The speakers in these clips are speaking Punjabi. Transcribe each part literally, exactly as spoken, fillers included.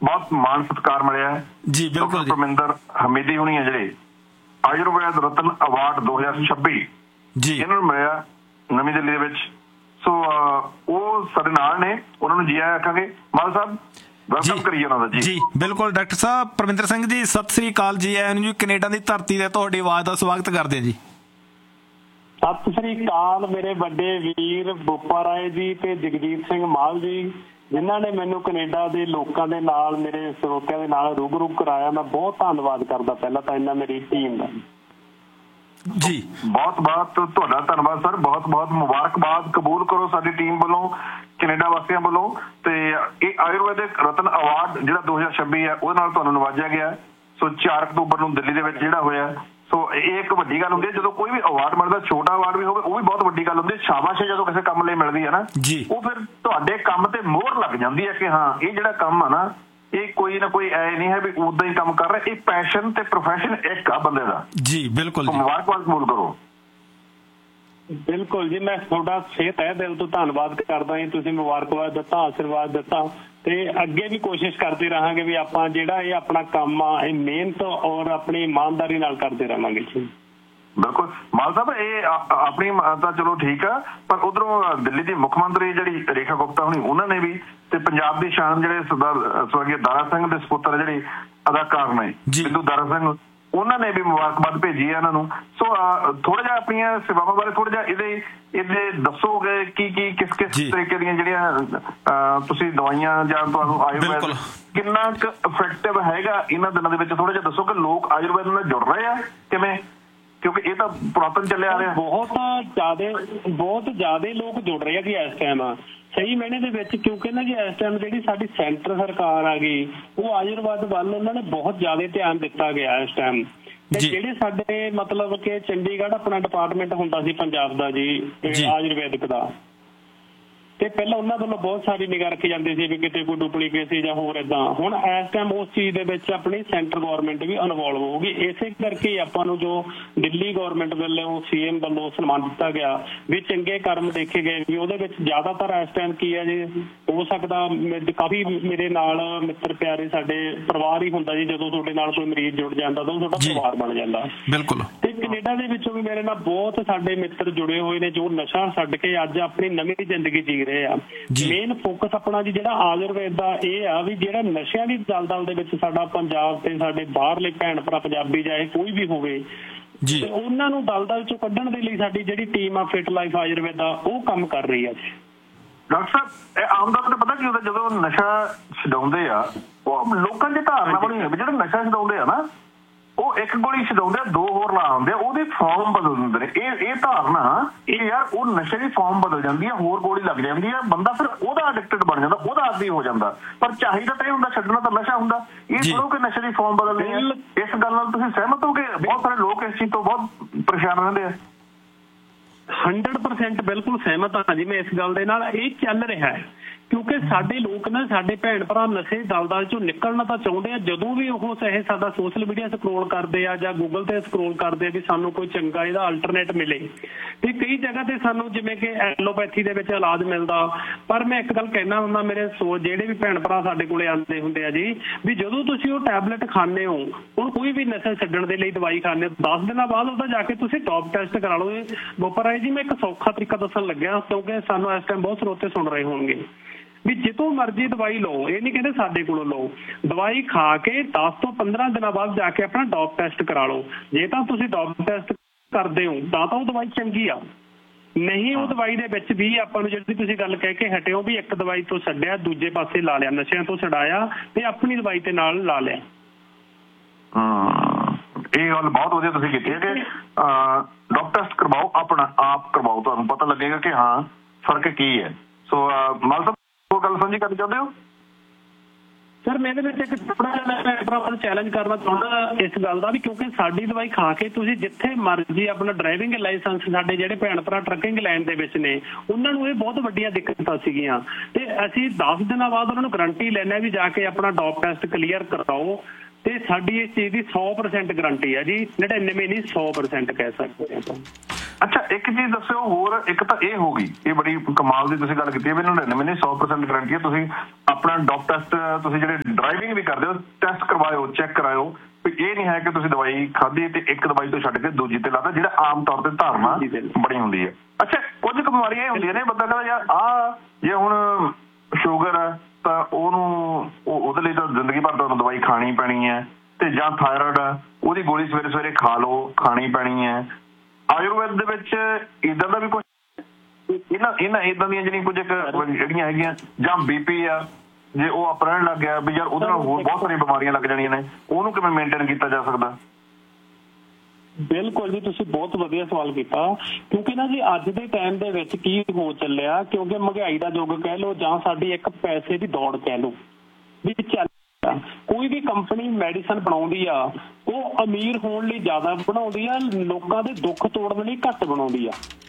बहुत मान सत्कार मिले जी। बिल्कुल परमिंदर हमीदी हुणी है जिहड़े आयुर्वेद रत्न अवार्ड दो हज़ार छब्बी जी इन्हां नूं मिलिया नवीं दिल्ली दे विच। सो ਉਹ ਸਾਡੇ ਨਾਲ ਨੇ, ਉਹਨਾਂ ਨੂੰ ਜੀ ਆਇਆਂ ਆਖਾਂਗੇ। ਮਾਲ ਸਾਹਿਬ ਵੈਲਕਮ ਕਰੀਏ ਉਹਨਾਂ ਦਾ ਜੀ। ਜੀ ਬਿਲਕੁਲ ਡਾਕਟਰ ਸਾਹਿਬ ਪਰਮਿੰਦਰ ਸਿੰਘ ਜੀ ਸਤਿ ਸ੍ਰੀ ਅਕਾਲ ਜੀ। ਆਇਆਂ ਨੂੰ ਜੀ ਕੈਨੇਡਾ ਦੀ ਧਰਤੀ ਤੇ ਤੁਹਾਡੀ ਆਵਾਜ਼ ਦਾ ਸਵਾਗਤ ਕਰਦੇ ਹਾਂ ਜੀ। ਸਤਿ ਸ੍ਰੀ ਅਕਾਲ ਮੇਰੇ ਵੱਡੇ ਵੀਰ ਬੋਪਾ ਰਾਏ ਜੀ ਤੇ ਜਗਜੀਤ ਸਿੰਘ ਮਾਲ ਜੀ, ਜਿਨ੍ਹਾਂ ਨੇ ਮੈਨੂੰ ਕੈਨੇਡਾ ਦੇ ਲੋਕਾਂ ਦੇ ਨਾਲ, ਮੇਰੇ ਸਰੋਤਿਆਂ ਦੇ ਨਾਲ ਰੂਬਰੂ ਕਰਾਇਆ। ਮੈਂ ਬਹੁਤ ਧੰਨਵਾਦ ਕਰਦਾ ਪਹਿਲਾਂ ਤਾਂ ਇਹਨਾਂ ਮੇਰੀ ਟੀਮ ਦਾ ਜੀ। ਬਹੁਤ ਬਹੁਤ ਤੁਹਾਡਾ ਧੰਨਵਾਦ ਸਰ, ਬਹੁਤ ਬਹੁਤ ਮੁਬਾਰਕਬਾਦ ਕਬੂਲ ਕਰੋ ਸਾਡੀ ਟੀਮ ਵੱਲੋਂ, ਕੈਨੇਡਾ ਵਾਸੀਆਂ ਵੱਲੋਂ। ਤੇ ਇਹ ਆਯੁਰਵੈਦਿਕ ਰਤਨ ਅਵਾਰਡ ਜਿਹੜਾ ਦੋ ਹਜ਼ਾਰ ਛੱਬੀ ਹੈ ਉਹਦੇ ਨਾਲ ਤੁਹਾਨੂੰ ਨਵਾਜਿਆ ਗਿਆ। ਸੋ ਚਾਰ ਅਕਤੂਬਰ ਨੂੰ ਦਿੱਲੀ ਦੇ ਵਿੱਚ ਜਿਹੜਾ ਹੋਇਆ। ਸੋ ਇਹ ਇੱਕ ਵੱਡੀ ਗੱਲ ਹੁੰਦੀ ਹੈ ਜਦੋਂ ਕੋਈ ਵੀ ਅਵਾਰਡ ਮਿਲਦਾ, ਛੋਟਾ ਅਵਾਰਡ ਵੀ ਹੋਵੇ ਉਹ ਵੀ ਬਹੁਤ ਵੱਡੀ ਗੱਲ ਹੁੰਦੀ ਹੈ। ਸ਼ਾਬਾਸ਼ ਜਦੋਂ ਕਿਸੇ ਕੰਮ ਲਈ ਮਿਲਦੀ ਹੈ ਨਾ, ਉਹ ਫਿਰ ਤੁਹਾਡੇ ਕੰਮ ਤੇ ਮੋਹਰ ਲੱਗ ਜਾਂਦੀ ਹੈ ਕਿ ਹਾਂ ਇਹ ਜਿਹੜਾ ਕੰਮ ਆ ਨਾ ਇਹ ਕੋਈ ਨਾ ਕੋਈ ਐ ਨਹੀਂ ਹੈ ਵੀ ਉਦਾਂ ਹੀ ਕੰਮ ਕਰ ਰਿਹਾ, ਇਹ ਪੈਸ਼ਨ ਤੇ ਪ੍ਰੋਫੈਸ਼ਨ ਇੱਕ ਆ ਬੰਦੇ ਦਾ ਜੀ। ਬਿਲਕੁਲ ਮੁਬਾਰਕਬਾਦ ਕਬੂਲ ਕਰੋ। ਬਿਲਕੁਲ ਜੀ, ਮੈਂ ਤੁਹਾਡਾ ਸਿਹਤ ਤਹਿ ਦਿਲ ਤੋਂ ਧੰਨਵਾਦ ਕਰਦਾ ਜੀ। ਤੁਸੀਂ ਮੁਬਾਰਕਬਾਦ ਦਿੱਤਾ, ਆਸ਼ੀਰਵਾਦ ਦਿੱਤਾ ਤੇ ਅੱਗੇ ਵੀ ਕੋਸ਼ਿਸ਼ ਕਰਦੇ ਰਹਾਂਗੇ ਵੀ ਆਪਾਂ ਜਿਹੜਾ ਇਹ ਆਪਣਾ ਕੰਮ ਆ ਇਹ ਮਿਹਨਤ ਔਰ ਆਪਣੀ ਇਮਾਨਦਾਰੀ ਨਾਲ ਕਰਦੇ ਰਹਾਂਗੇ ਜੀ। ਬਿਲਕੁਲ ਮਾਲ ਸਾਹਿਬ, ਇਹ ਆਪਣੀ ਤਾਂ ਚਲੋ ਠੀਕ ਆ, ਪਰ ਉਧਰੋਂ ਦਿੱਲੀ ਦੀ ਮੁੱਖ ਮੰਤਰੀ ਜਿਹੜੀ ਰੇਖਾ ਗੁਪਤਾ ਹੋਣੀ ਉਹਨਾਂ ਨੇ ਵੀ, ਤੇ ਪੰਜਾਬ ਦੀ ਸ਼ਾਨ ਜਿਹੜੇ ਸਰਦਾਰ ਸਵਰਗੀ ਦਾਰਾ ਸਿੰਘ ਦੇ ਸਪੁੱਤਰ ਜਿਹੜੇ ਅਦਾਕਾਰ ਨੇ ਬਿੰਦੂ ਦਾਰਾ ਸਿੰਘ, ਉਹਨਾਂ ਨੇ ਵੀ ਮੁਬਾਰਕਬਾਦ ਭੇਜੀ ਹੈ ਇਹਨਾਂ ਨੂੰ। ਸੋ ਥੋੜਾ ਜਿਹਾ ਆਪਣੀਆਂ ਸੇਵਾਵਾਂ ਬਾਰੇ ਥੋੜਾ ਜਿਹਾ ਇਹਦੇ ਇਹਦੇ ਦੱਸੋਗੇ ਕੀ ਕੀ ਕਿਸ ਕਿਸ ਤਰੀਕੇ ਦੀਆਂ ਜਿਹੜੀਆਂ ਤੁਸੀਂ ਦਵਾਈਆਂ ਜਾਂ ਤੁਹਾਨੂੰ ਆਯੁਰਵੈਦ ਕਿੰਨਾ ਕੁ ਇਫੈਕਟਿਵ ਹੈਗਾ ਇਹਨਾਂ ਦਿਨਾਂ ਦੇ ਵਿੱਚ, ਥੋੜਾ ਜਿਹਾ ਦੱਸੋ ਕਿ ਲੋਕ ਆਯੁਰਵੈਦ ਨਾਲ ਜੁੜ ਰਹੇ ਆ ਕਿਵੇਂ, ਕਿਉਂਕਿ ਇਹ ਤਾਂ ਪੁਰਾਤਨ ਚੱਲਿਆ ਆ ਰਿਹਾ। ਬਹੁਤ ਜ਼ਿਆਦਾ ਬਹੁਤ ਜ਼ਿਆਦਾ ਲੋਕ ਜੁੜ ਰਹੇ ਆ ਜੀ ਇਸ ਟਾਈਮ ਸਹੀ ਮਹੀਨੇ ਦੇ ਵਿੱਚ, ਕਿਉਂਕਿ ਨਾ ਜੀ ਇਸ ਟਾਈਮ ਜਿਹੜੀ ਸਾਡੀ ਸੈਂਟਰ ਸਰਕਾਰ ਆ ਗਈ ਉਹ ਆਯੁਰਵੈਦ ਵੱਲ ਉਹਨਾਂ ਨੇ ਬਹੁਤ ਜ਼ਿਆਦਾ ਧਿਆਨ ਦਿੱਤਾ ਗਿਆ ਇਸ ਟਾਈਮ। ਤੇ ਜਿਹੜੇ ਸਾਡੇ ਮਤਲਬ ਕਿ ਚੰਡੀਗੜ੍ਹ ਆਪਣਾ ਡਿਪਾਰਟਮੈਂਟ ਹੁੰਦਾ ਸੀ ਪੰਜਾਬ ਦਾ ਜੀ ਆਯੁਰਵੈਦਿਕ ਦਾ, ਤੇ ਪਹਿਲਾਂ ਉਹਨਾਂ ਵੱਲੋਂ ਬਹੁਤ ਸਾਰੀ ਨਿਗਾਹ ਰੱਖੀ ਜਾਂਦੀ ਸੀ ਵੀ ਕਿਤੇ ਕੋਈ ਡੁਪਲੀਕੇਸੀ ਜਾਂ ਹੋਰ ਏਦਾਂ। ਹੁਣ ਇਸ ਟਾਈਮ ਉਸ ਚੀਜ਼ ਦੇ ਵਿੱਚ ਆਪਣੀ ਸੈਂਟਰ ਗੌਰਮੈਂਟ ਵੀ ਇਨਵੋਲਵ ਹੋਊਗੀ। ਇਸੇ ਕਰਕੇ ਆਪਾਂ ਨੂੰ ਜੋ ਦਿੱਲੀ ਗੌਰਮੈਂਟ ਵੱਲੋਂ ਸੀਐਮ ਵੱਲੋਂ ਸਨਮਾਨ ਦਿੱਤਾ ਗਿਆ ਵੀ ਚੰਗੇ ਕਰਮ ਦੇਖੇ ਗਏ ਵੀ ਉਹਦੇ ਵਿੱਚ ਜ਼ਿਆਦਾਤਰ ਇਸ ਟਾਈਮ ਕੀ ਹੈ ਜੀ, ਹੋ ਸਕਦਾ ਕਾਫੀ ਮੇਰੇ ਨਾਲ ਮਿੱਤਰ ਪਿਆਰੇ ਸਾਡੇ ਪਰਿਵਾਰ ਹੀ ਹੁੰਦਾ ਜੀ। ਜਦੋਂ ਤੁਹਾਡੇ ਨਾਲ ਕੋਈ ਮਰੀਜ਼ ਜੁੜ ਜਾਂਦਾ ਤਾਂ ਉਹ ਤੁਹਾਡਾ ਪਰਿਵਾਰ ਬਣ ਜਾਂਦਾ। ਬਿਲਕੁਲ। ਤੇ ਕੈਨੇਡਾ ਦੇ ਵਿੱਚੋਂ ਵੀ ਮੇਰੇ ਨਾਲ ਬਹੁਤ ਸਾਡੇ ਮਿੱਤਰ ਜੁੜੇ ਹੋਏ ਨੇ ਜੋ ਨਸ਼ਾ ਛੱਡ ਕੇ ਅੱਜ ਆਪਣੀ ਨਵੀਂ ਜ਼ਿੰਦਗੀ ਜੀ ਰਹੇ ਆ। ਮੇਨ ਫੋਕਸ ਆਪਣਾ ਜੀ ਜਿਹੜਾ ਆਯੁਰਵੇਦ ਦਾ ਇਹ ਆ ਵੀ ਜਿਹੜਾ ਨਸ਼ਿਆਂ ਦੀ ਦਲਦਲ ਦੇ ਵਿੱਚ ਸਾਡਾ ਪੰਜਾਬ ਤੇ ਸਾਡੇ ਬਾਹਰਲੇ ਭੈਣ ਭਰਾ ਪੰਜਾਬੀ ਚਾਹੇ ਕੋਈ ਵੀ ਹੋਵੇ ਜੀ, ਉਹਨਾਂ ਨੂੰ ਦਲਦਲ ਚੋਂ ਕੱਢਣ ਦੇ ਲਈ ਸਾਡੀ ਜਿਹੜੀ ਟੀਮ ਆ ਫਿਟ ਲਾਈਫ ਆਯੁਰਵੇਦ ਦਾ ਉਹ ਕੰਮ ਕਰ ਰਹੀ ਆ ਜੀ। ਡਾਕਟਰ ਸਾਹਿਬ ਇਹ ਆਮ ਤੌਰ ਤੇ ਪਤਾ ਕੀ ਹੁੰਦਾ, ਜਦੋਂ ਨਸ਼ਾ ਛਡਾਉਂਦੇ ਆ ਉਹ ਲੋਕਾਂ ਦੀ ਧਾਰਨਾ ਬਣੀ ਹੈ ਵੀ ਜਿਹੜਾ ਨਸ਼ਾ ਛਡਾਉਂਦੇ ਆ ਨਾ ਉਹ ਇੱਕ ਗੋਲੀ ਛਡਾਉਂਦੇ ਆ ਦੋ ਹੋਰ ਲਾ ਹੁੰਦੇ ਆ, ਉਹਦੀ ਫਾਰਮ ਬਦਲ ਦਿੰਦੇ ਨੇ। ਇਹ ਇਹ ਧਾਰਨਾ ਇਹ ਯਾਰ ਉਹ ਨਸ਼ੇ ਦੀ ਫਾਰਮ ਬਦਲ ਜਾਂਦੀ ਆ, ਹੋਰ ਗੋਲੀ ਲੱਗ ਜਾਂਦੀ ਆ, ਬੰਦਾ ਫਿਰ ਉਹਦਾ ਐਡਿਕਟਡ ਬਣ ਜਾਂਦਾ, ਉਹਦਾ ਆਦੀ ਹੋ ਜਾਂਦਾ। ਪਰ ਚਾਹੀਦਾ ਤਾਂ ਇਹ ਹੁੰਦਾ, ਛੱਡਣਾ ਤਾਂ ਨਸ਼ਾ ਹੁੰਦਾ। ਇਹ ਥੋੜ੍ਹਾ ਕਿ ਨਸ਼ੇ ਦੀ ਫਾਰਮ ਬਦਲਦੀ ਹੈ। ਇਸ ਗੱਲ ਨਾਲ ਤੁਸੀਂ ਸਹਿਮਤ ਹੋ ਕਿ ਬਹੁਤ ਸਾਰੇ ਲੋਕ ਇਸ ਚੀਜ਼ ਤੋਂ ਬਹੁਤ ਪਰੇਸ਼ਾਨ ਰਹਿੰਦੇ ਆ? ਹੰਡਰਡ ਪਰਸੈਂਟ ਬਿਲਕੁਲ ਸਹਿਮਤ ਹਾਂ ਜੀ ਮੈਂ ਇਸ ਗੱਲ ਦੇ ਨਾਲ। ਇਹ ਚੱਲ ਰਿਹਾ ਹੈ ਕਿਉਂਕਿ ਸਾਡੇ ਲੋਕ ਨਾ ਸਾਡੇ ਭੈਣ ਭਰਾ ਨਸ਼ੇ ਦਲਦਲ ਚੋਂ ਨਿਕਲਣਾ ਤਾਂ ਚਾਹੁੰਦੇ ਆ। ਜਦੋਂ ਵੀ ਉਹ ਚਾਹੇ ਸਾਡਾ ਸੋਸ਼ਲ ਮੀਡੀਆ ਸਕਰੋਲ ਕਰਦੇ ਆ ਜਾਂ ਗੂਗਲ ਤੇ ਸਕਰੋਲ ਕਰਦੇ ਆ ਵੀ ਸਾਨੂੰ ਕੋਈ ਚੰਗਾ ਇਹਦਾ ਅਲਟਰਨੇਟ ਮਿਲੇ, ਤੇ ਕਈ ਜਗ੍ਹਾ ਤੇ ਸਾਨੂੰ ਜਿਵੇਂ ਕਿ ਐਲੋਪੈਥੀ ਦੇ ਵਿੱਚ ਇਲਾਜ ਮਿਲਦਾ। ਪਰ ਮੈਂ ਇੱਕ ਗੱਲ ਕਹਿਣਾ ਹੁੰਦਾ ਮੇਰੇ ਸੋ ਜਿਹੜੇ ਵੀ ਭੈਣ ਭਰਾ ਸਾਡੇ ਕੋਲੇ ਆਉਂਦੇ ਹੁੰਦੇ ਆ ਜੀ ਵੀ ਜਦੋਂ ਤੁਸੀਂ ਉਹ ਟੈਬਲੇਟ ਖਾਂਦੇ ਹੋ, ਹੁਣ ਕੋਈ ਵੀ ਨਸ਼ਾ ਛੱਡਣ ਦੇ ਲਈ ਦਵਾਈ ਖਾਂਦੇ ਹੋ, ਦਸ ਦਿਨਾਂ ਬਾਅਦ ਉਹਦਾ ਜਾ ਕੇ ਤੁਸੀਂ ਟੌਪ ਟੈਸਟ ਕਰਾ ਲਓ। ਬੋਪਾ ਰਾਏ ਜੀ ਮੈਂ ਇੱਕ ਸੌਖਾ ਤਰੀਕਾ ਦੱਸਣ ਲੱਗਿਆ ਕਿਉਂਕਿ ਸਾਨੂੰ ਇਸ ਟਾਈਮ ਬਹੁਤ ਸਰੋਤੇ ਸੁਣ ਰਹੇ ਹੋਣਗੇ ਵੀ ਜਿੱਥੋਂ ਮਰਜ਼ੀ ਦਵਾਈ ਲਓ, ਇਹ ਨਹੀਂ ਕਹਿੰਦੇ ਸਾਡੇ ਕੋਲੋਂ ਲਓ, ਦਵਾਈ ਖਾ ਕੇ ਦਸ ਤੋਂ ਪੰਦਰਾਂ ਦਿਨਾਂ ਬਾਅਦ ਜਾ ਕੇ ਆਪਣਾ ਡੋਪ ਟੈਸਟ ਕਰਾ ਲਓ। ਜੇ ਤਾਂ ਤੁਸੀਂ ਡੋਪ ਟੈਸਟ ਕਰਦੇ ਹੋ ਤਾਂ ਤਾਂ ਉਹ ਦਵਾਈ ਚੰਗੀ ਆ, ਨਹੀਂ ਉਹ ਦਵਾਈ ਦੇ ਵਿੱਚ ਵੀ ਆਪਾਂ ਨੂੰ ਜਿਹੜੀ ਤੁਸੀਂ ਗੱਲ ਕਹਿ ਕੇ ਹਟਿਓ ਵੀ ਇੱਕ ਦਵਾਈ ਤੋਂ ਛੱਡਿਆ ਦੂਜੇ ਪਾਸੇ ਲਾ ਲਿਆ, ਨਸ਼ਿਆਂ ਤੋਂ ਛਡਾਇਆ ਤੇ ਆਪਣੀ ਦਵਾਈ ਤੇ ਨਾਲ ਲਾ ਲਿਆ। ਇਹ ਗੱਲ ਬਹੁਤ ਵਧੀਆ ਤੁਸੀਂ ਕੀਤੀ ਹੈ ਕਿ ਡੋਪ ਟੈਸਟ ਕਰਵਾਓ, ਆਪਣਾ ਆਪ ਕਰਵਾਓ, ਤੁਹਾਨੂੰ ਪਤਾ ਲੱਗੇਗਾ ਕਿ ਹਾਂ ਫਰਕ ਕੀ ਹੈ। ਸੋ ਮਾਲ ਸਾਹਿਬ ਕੋਈ ਗੱਲ ਸਾਂਝੀ ਕਰਨੀ ਚਾਹੁੰਦੇ ਹੋ? ਸਰ ਮੈਂ ਇਹਦੇ ਵਿੱਚ ਇੱਕ ਥੋੜਾ ਜਿਹਾ ਚੈਲੰਜ ਕਰਨਾ ਚਾਹੁੰਦਾ ਇਸ ਗੱਲ ਦਾ ਵੀ ਕਿਉਂਕਿ ਸਾਡੀ ਦਵਾਈ ਖਾ ਕੇ ਤੁਸੀਂ ਜਿੱਥੇ ਮਰਜ਼ੀ ਆਪਣਾ ਡਰਾਈਵਿੰਗ ਲਾਇਸੈਂਸ, ਸਾਡੇ ਜਿਹੜੇ ਭੈਣ ਭਰਾ ਟਰੱਕਿੰਗ ਲਾਈਨ ਦੇ ਵਿੱਚ ਨੇ ਉਹਨਾਂ ਨੂੰ ਇਹ ਬਹੁਤ ਵੱਡੀਆਂ ਦਿੱਕਤਾਂ ਸੀਗੀਆਂ ਤੇ ਅਸੀਂ ਦਸ ਦਿਨਾਂ ਬਾਅਦ ਉਹਨਾਂ ਨੂੰ ਗਰੰਟੀ ਲੈਂਦੇ ਵੀ ਜਾ ਕੇ ਆਪਣਾ ਡੋਪ ਟੈਸਟ ਕਲੀਅਰ ਕਰਾਓ ਤੇ ਸਾਡੀ ਇਸ ਚੀਜ਼ ਦੀ ਸੌ ਪਰਸੈਂਟ ਗਰੰਟੀ ਹੈ ਜੀ, ਨੜਿਨਵੇਂ ਨਹੀਂ ਸੌ ਪਰਸੈਂਟ ਕਹਿ ਸਕਦੇ ਆਪਾਂ। ਅੱਛਾ ਇੱਕ ਚੀਜ਼ ਦੱਸਿਓ ਹੋਰ, ਇੱਕ ਤਾਂ ਇਹ ਹੋ ਗਈ, ਇਹ ਬੜੀ ਕਮਾਲ ਦੀ ਤੁਸੀਂ ਗੱਲ ਕੀਤੀ ਹੈ ਵੀ ਨੜਿਨਵੇਂ ਨਹੀਂ ਸੌ ਪਰਸੈਂਟ ਗਰੰਟੀ ਹੈ। ਤੁਸੀਂ ਆਪਣਾ ਡੋਪ ਟੈਸਟ, ਤੁਸੀਂ ਜਿਹੜੇ ਡਰਾਈਵਿੰਗ ਵੀ ਕਰਦੇ ਹੋ ਟੈਸਟ ਕਰਵਾਇਓ, ਚੈੱਕ ਕਰਾਇਓ ਵੀ ਇਹ ਨਹੀਂ ਹੈ ਕਿ ਤੁਸੀਂ ਦਵਾਈ ਖਾਧੀ ਤੇ ਇੱਕ ਦਵਾਈ ਤੋਂ ਛੱਡ ਕੇ ਦੂਜੀ ਤੇ ਲਾਤਾ, ਜਿਹੜਾ ਆਮ ਤੌਰ ਤੇ ਧਾਰਨਾ ਬਣੀ ਹੁੰਦੀ ਹੈ। ਅੱਛਾ ਕੁਝ ਕੁ ਬਿਮਾਰੀਆਂ ਇਹ ਹੁੰਦੀਆਂ ਨੇ ਬੰਦਾ ਕਹਿੰਦਾ ਯਾਰ ਆਹ ਜੇ ਹੁਣ ਸ਼ੂਗਰ ਹੈ ਤਾਂ ਉਹਨੂੰ ਉਹਦੇ ਲਈ ਤਾਂ ਜ਼ਿੰਦਗੀ ਭਰ ਤੁਹਾਨੂੰ ਦਵਾਈ ਖਾਣੀ ਪੈਣੀ ਹੈ, ਤੇ ਜਾਂ ਥਾਇਰਾਇਡ ਹੈ ਉਹਦੀ ਗੋਲੀ ਸਵੇਰੇ ਸਵੇਰੇ ਖਾ ਲਓ, ਖਾਣੀ ਪੈਣੀ ਹੈ। ਆਯੁਰਵੇਦ ਦੇ ਵਿੱਚ ਇੱਦਾਂ ਦਾ ਵੀ ਕੁਝ ਇਹਨਾਂ ਇਹਨਾਂ ਇੱਦਾਂ ਦੀਆਂ ਜਿਹੜੀਆਂ ਕੁਝ ਜਿਹੜੀਆਂ ਹੈਗੀਆਂ, ਜਾਂ ਬੀਪੀ ਆ ਜੇ ਉਹ ਆਪ ਰਹਿਣ ਲੱਗ ਗਿਆ ਵੀ ਯਾਰ ਉਹਦੇ ਨਾਲ ਹੋਰ ਬਹੁਤ ਸਾਰੀਆਂ ਬਿਮਾਰੀਆਂ ਲੱਗ ਜਾਣੀਆਂ ਨੇ, ਉਹਨੂੰ ਕਿਵੇਂ ਮੇਨਟੇਨ ਕੀਤਾ ਜਾ ਸਕਦਾ? ਬਿਲਕੁਲ ਜੀ, ਤੁਸੀਂ ਬਹੁਤ ਵਧੀਆ ਸਵਾਲ ਕੀਤਾ, ਕਿਉਂਕਿ ਨਾ ਜੀ ਅੱਜ ਦੇ ਟਾਈਮ ਦੇ ਵਿੱਚ ਕੀ ਹੋ ਚੱਲਿਆ, ਕਿਉਂਕਿ ਮਹਿੰਗਾਈ ਦਾ ਯੁੱਗ ਕਹਿ ਲਓ ਜਾਂ ਸਾਡੀ ਇੱਕ ਪੈਸੇ ਦੀ ਦੌੜ ਕਹਿ ਲਓ ਵੀ ਚੱਲ, ਕੋਈ ਵੀ ਕੰਪਨੀ ਮੈਡੀਸਨ ਬਣਾਉਂਦੀ ਆ ਉਹ ਅਮੀਰ ਹੋਣ ਲਈ ਜ਼ਿਆਦਾ ਬਣਾਉਂਦੀ ਆ, ਲੋਕਾਂ ਦੇ ਦੁੱਖ ਤੋੜਨ ਲਈ ਘੱਟ ਬਣਾਉਂਦੀ ਆ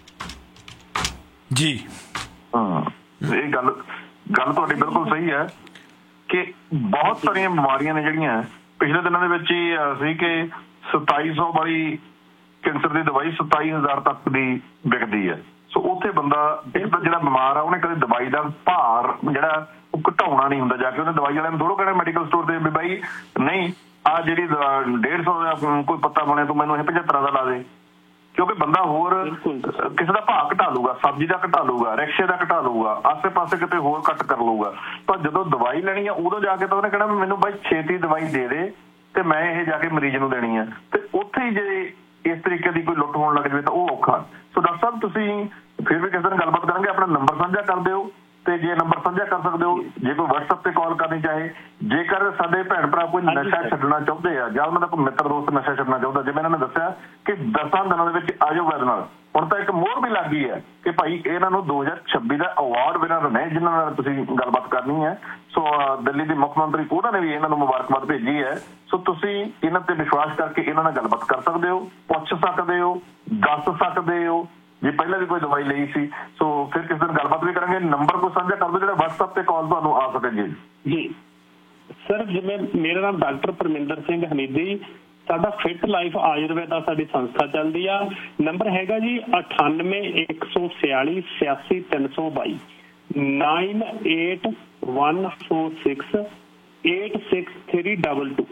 ਜੀ। ਹਾਂ ਇਹ ਗੱਲ ਗੱਲ ਤੁਹਾਡੀ ਬਿਲਕੁਲ ਸਹੀ ਹੈ ਕਿ ਬਹੁਤ ਸਾਰੀਆਂ ਬਿਮਾਰੀਆਂ ਨੇ ਜਿਹੜੀਆਂ ਪਿਛਲੇ ਦਿਨਾਂ ਦੇ ਵਿੱਚ ਹੀ ਸੀ ਕਿ ਸਤਾਈ ਸੌ ਵਾਲੀ ਕੈਂਸਰ ਦੀ ਦਵਾਈ ਸਤਾਈ ਹਜ਼ਾਰ ਤੱਕ ਦੀ ਵਿਕਦੀ ਹੈ। ਸੋ ਉੱਥੇ ਬੰਦਾ ਇੱਕ ਤਾਂ ਜਿਹੜਾ ਬਿਮਾਰ ਆ ਉਹਨੇ ਕਦੇ ਦਵਾਈ ਦਾ ਭਾਰ ਜਿਹੜਾ ਉਹ ਘਟਾਉਣਾ ਨਹੀਂ ਹੁੰਦਾ, ਜਾ ਕੇ ਉਹਨੇ ਦਵਾਈ ਵਾਲਿਆਂ ਨੂੰ ਥੋੜ੍ਹਾ ਕਹਿਣਾ ਮੈਡੀਕਲ ਸਟੋਰ ਤੇ ਵੀ ਬਾਈ ਨਹੀਂ ਆਹ ਜਿਹੜੀ ਡੇਢ ਸੌ ਦਾ ਕੋਈ ਪੱਤਾ ਬਣਿਆ ਤੂੰ ਮੈਨੂੰ ਇਹ ਪਝੱਤਰਾਂ ਦਾ ਲਾ ਦੇ, ਕਿਉਂਕਿ ਬੰਦਾ ਹੋਰ ਕਿਸੇ ਦਾ ਭਾਅ ਘਟਾ ਲੂਗਾ, ਸਬਜ਼ੀ ਦਾ ਘਟਾ ਲੂਗਾ, ਰਿਕਸ਼ੇ ਦਾ ਘਟਾ ਲੂਗਾ, ਆਸੇ ਪਾਸੇ ਕਿਤੇ ਹੋਰ ਘੱਟ ਕਰ ਲੂਗਾ। ਪਰ ਜਦੋਂ ਦਵਾਈ ਲੈਣੀ ਆ ਉਦੋਂ ਜਾ ਕੇ ਤਾਂ ਉਹਨੇ ਕਹਿਣਾ ਮੈਨੂੰ ਬਾਈ ਛੇਤੀ ਦਵਾਈ ਦੇ ਦੇ ਤੇ ਮੈਂ ਇਹ ਜਾ ਕੇ ਮਰੀਜ਼ ਨੂੰ ਦੇਣੀ ਆ, ਤੇ ਉੱਥੇ ਹੀ ਜੇ ਇਸ ਤਰੀਕੇ ਦੀ ਕੋਈ ਲੁੱਟ ਹੋਣ ਲੱਗ ਜਾਵੇ ਤਾਂ ਉਹ ਔਖਾ। ਸੋ ਡਾਕਟਰ ਸਾਹਿਬ ਤੁਸੀਂ ਫਿਰ ਵੀ ਕਿਸੇ ਦਿਨ ਗੱਲਬਾਤ ਕਰਾਂਗੇ, ਆਪਣਾ ਨੰਬਰ ਸਾਂਝਾ ਕਰ ਦਿਓ, ਤੇ ਜੇ ਨੰਬਰ ਸਾਂਝਾ ਕਰ ਸਕਦੇ ਹੋ ਜੇ ਕੋਈ WhatsApp ਤੇ ਕਾਲ ਕਰਨੀ ਚਾਹੇ, ਜੇਕਰ ਸਾਡੇ ਭੈਣ ਭਰਾ ਕੋਈ ਨਸ਼ਾ ਛੱਡਣਾ ਚਾਹੁੰਦੇ ਆ ਜਾਂ ਉਹਨਾਂ ਦਾ ਕੋਈ ਮਿੱਤਰ ਦੋਸਤ ਨਸ਼ਾ ਛੱਡਣਾ ਚਾਹੁੰਦਾ, ਜਿਵੇਂ ਇਹਨਾਂ ਨੇ ਦੱਸਿਆ ਕਿ ਦਸਾਂ ਦਿਨਾਂ ਦੇ ਵਿੱਚ ਆਯੁਰਵੇਦ ਨਾਲ ਹੁਣ ਤਾਂ ਇੱਕ ਮੋਹਰ ਵੀ ਲੱਗ ਗਈ ਹੈ ਕਿ ਭਾਈ ਇਹਨਾਂ ਨੂੰ ਦੋ ਹਜ਼ਾਰ ਛੱਬੀ ਦਾ ਅਵਾਰਡ ਵਿਨਰ ਨੇ ਜਿਨ੍ਹਾਂ ਨਾਲ ਤੁਸੀਂ ਗੱਲਬਾਤ ਕਰਨੀ ਹੈ। ਸੋ ਦਿੱਲੀ ਦੇ ਮੁੱਖ ਮੰਤਰੀ ਉਹਨਾਂ ਨੇ ਵੀ ਇਹਨਾਂ ਨੂੰ ਮੁਬਾਰਕਬਾਦ ਭੇਜੀ ਹੈ। ਸੋ ਤੁਸੀਂ ਇਹਨਾਂ ਤੇ ਵਿਸ਼ਵਾਸ ਕਰਕੇ ਇਹਨਾਂ ਨਾਲ ਗੱਲਬਾਤ ਕਰ ਸਕਦੇ ਹੋ, ਪੁੱਛ ਸਕਦੇ ਹੋ, ਦੱਸ ਸਕਦੇ ਹੋ ਜੇ ਪਹਿਲਾਂ ਵੀ ਕੋਈ ਦਵਾਈ ਲਈ ਸੀ। ਸੋ ਫਿਰ ਕਿਸੇ ਦਿਨ ਗੱਲਬਾਤ ਵੀ ਕਰਾਂਗੇ। ਨੰਬਰ ਕੋਈ ਸਾਂਝਾ ਕਰ ਦਿਓ ਜਿਹੜਾ WhatsApp ਤੇ ਕਾਲ ਤੁਹਾਨੂੰ ਆ ਸਕੇ। ਜੀ ਜੀ ਸਰ, ਜਿਵੇਂ ਮੇਰਾ ਨਾਮ ਡਾਕਟਰ ਪਰਮਿੰਦਰ ਸਿੰਘ ਹਮੀਦੀ, ਸਾਡਾ ਫਿਟ ਲਾਈਫ ਆਯੁਰਵੇਦਾ ਸਾਡੀ ਸੰਸਥਾ ਚੱਲਦੀ ਆ। ਨੰਬਰ ਹੈਗਾ ਜੀ ਅਠਾਨਵੇਂ ਇੱਕ ਸੌ ਛਿਆਲੀ ਛਿਆਸੀ ਤਿੰਨ ਸੌ ਬਾਈ nine eight one four six eight six three double two.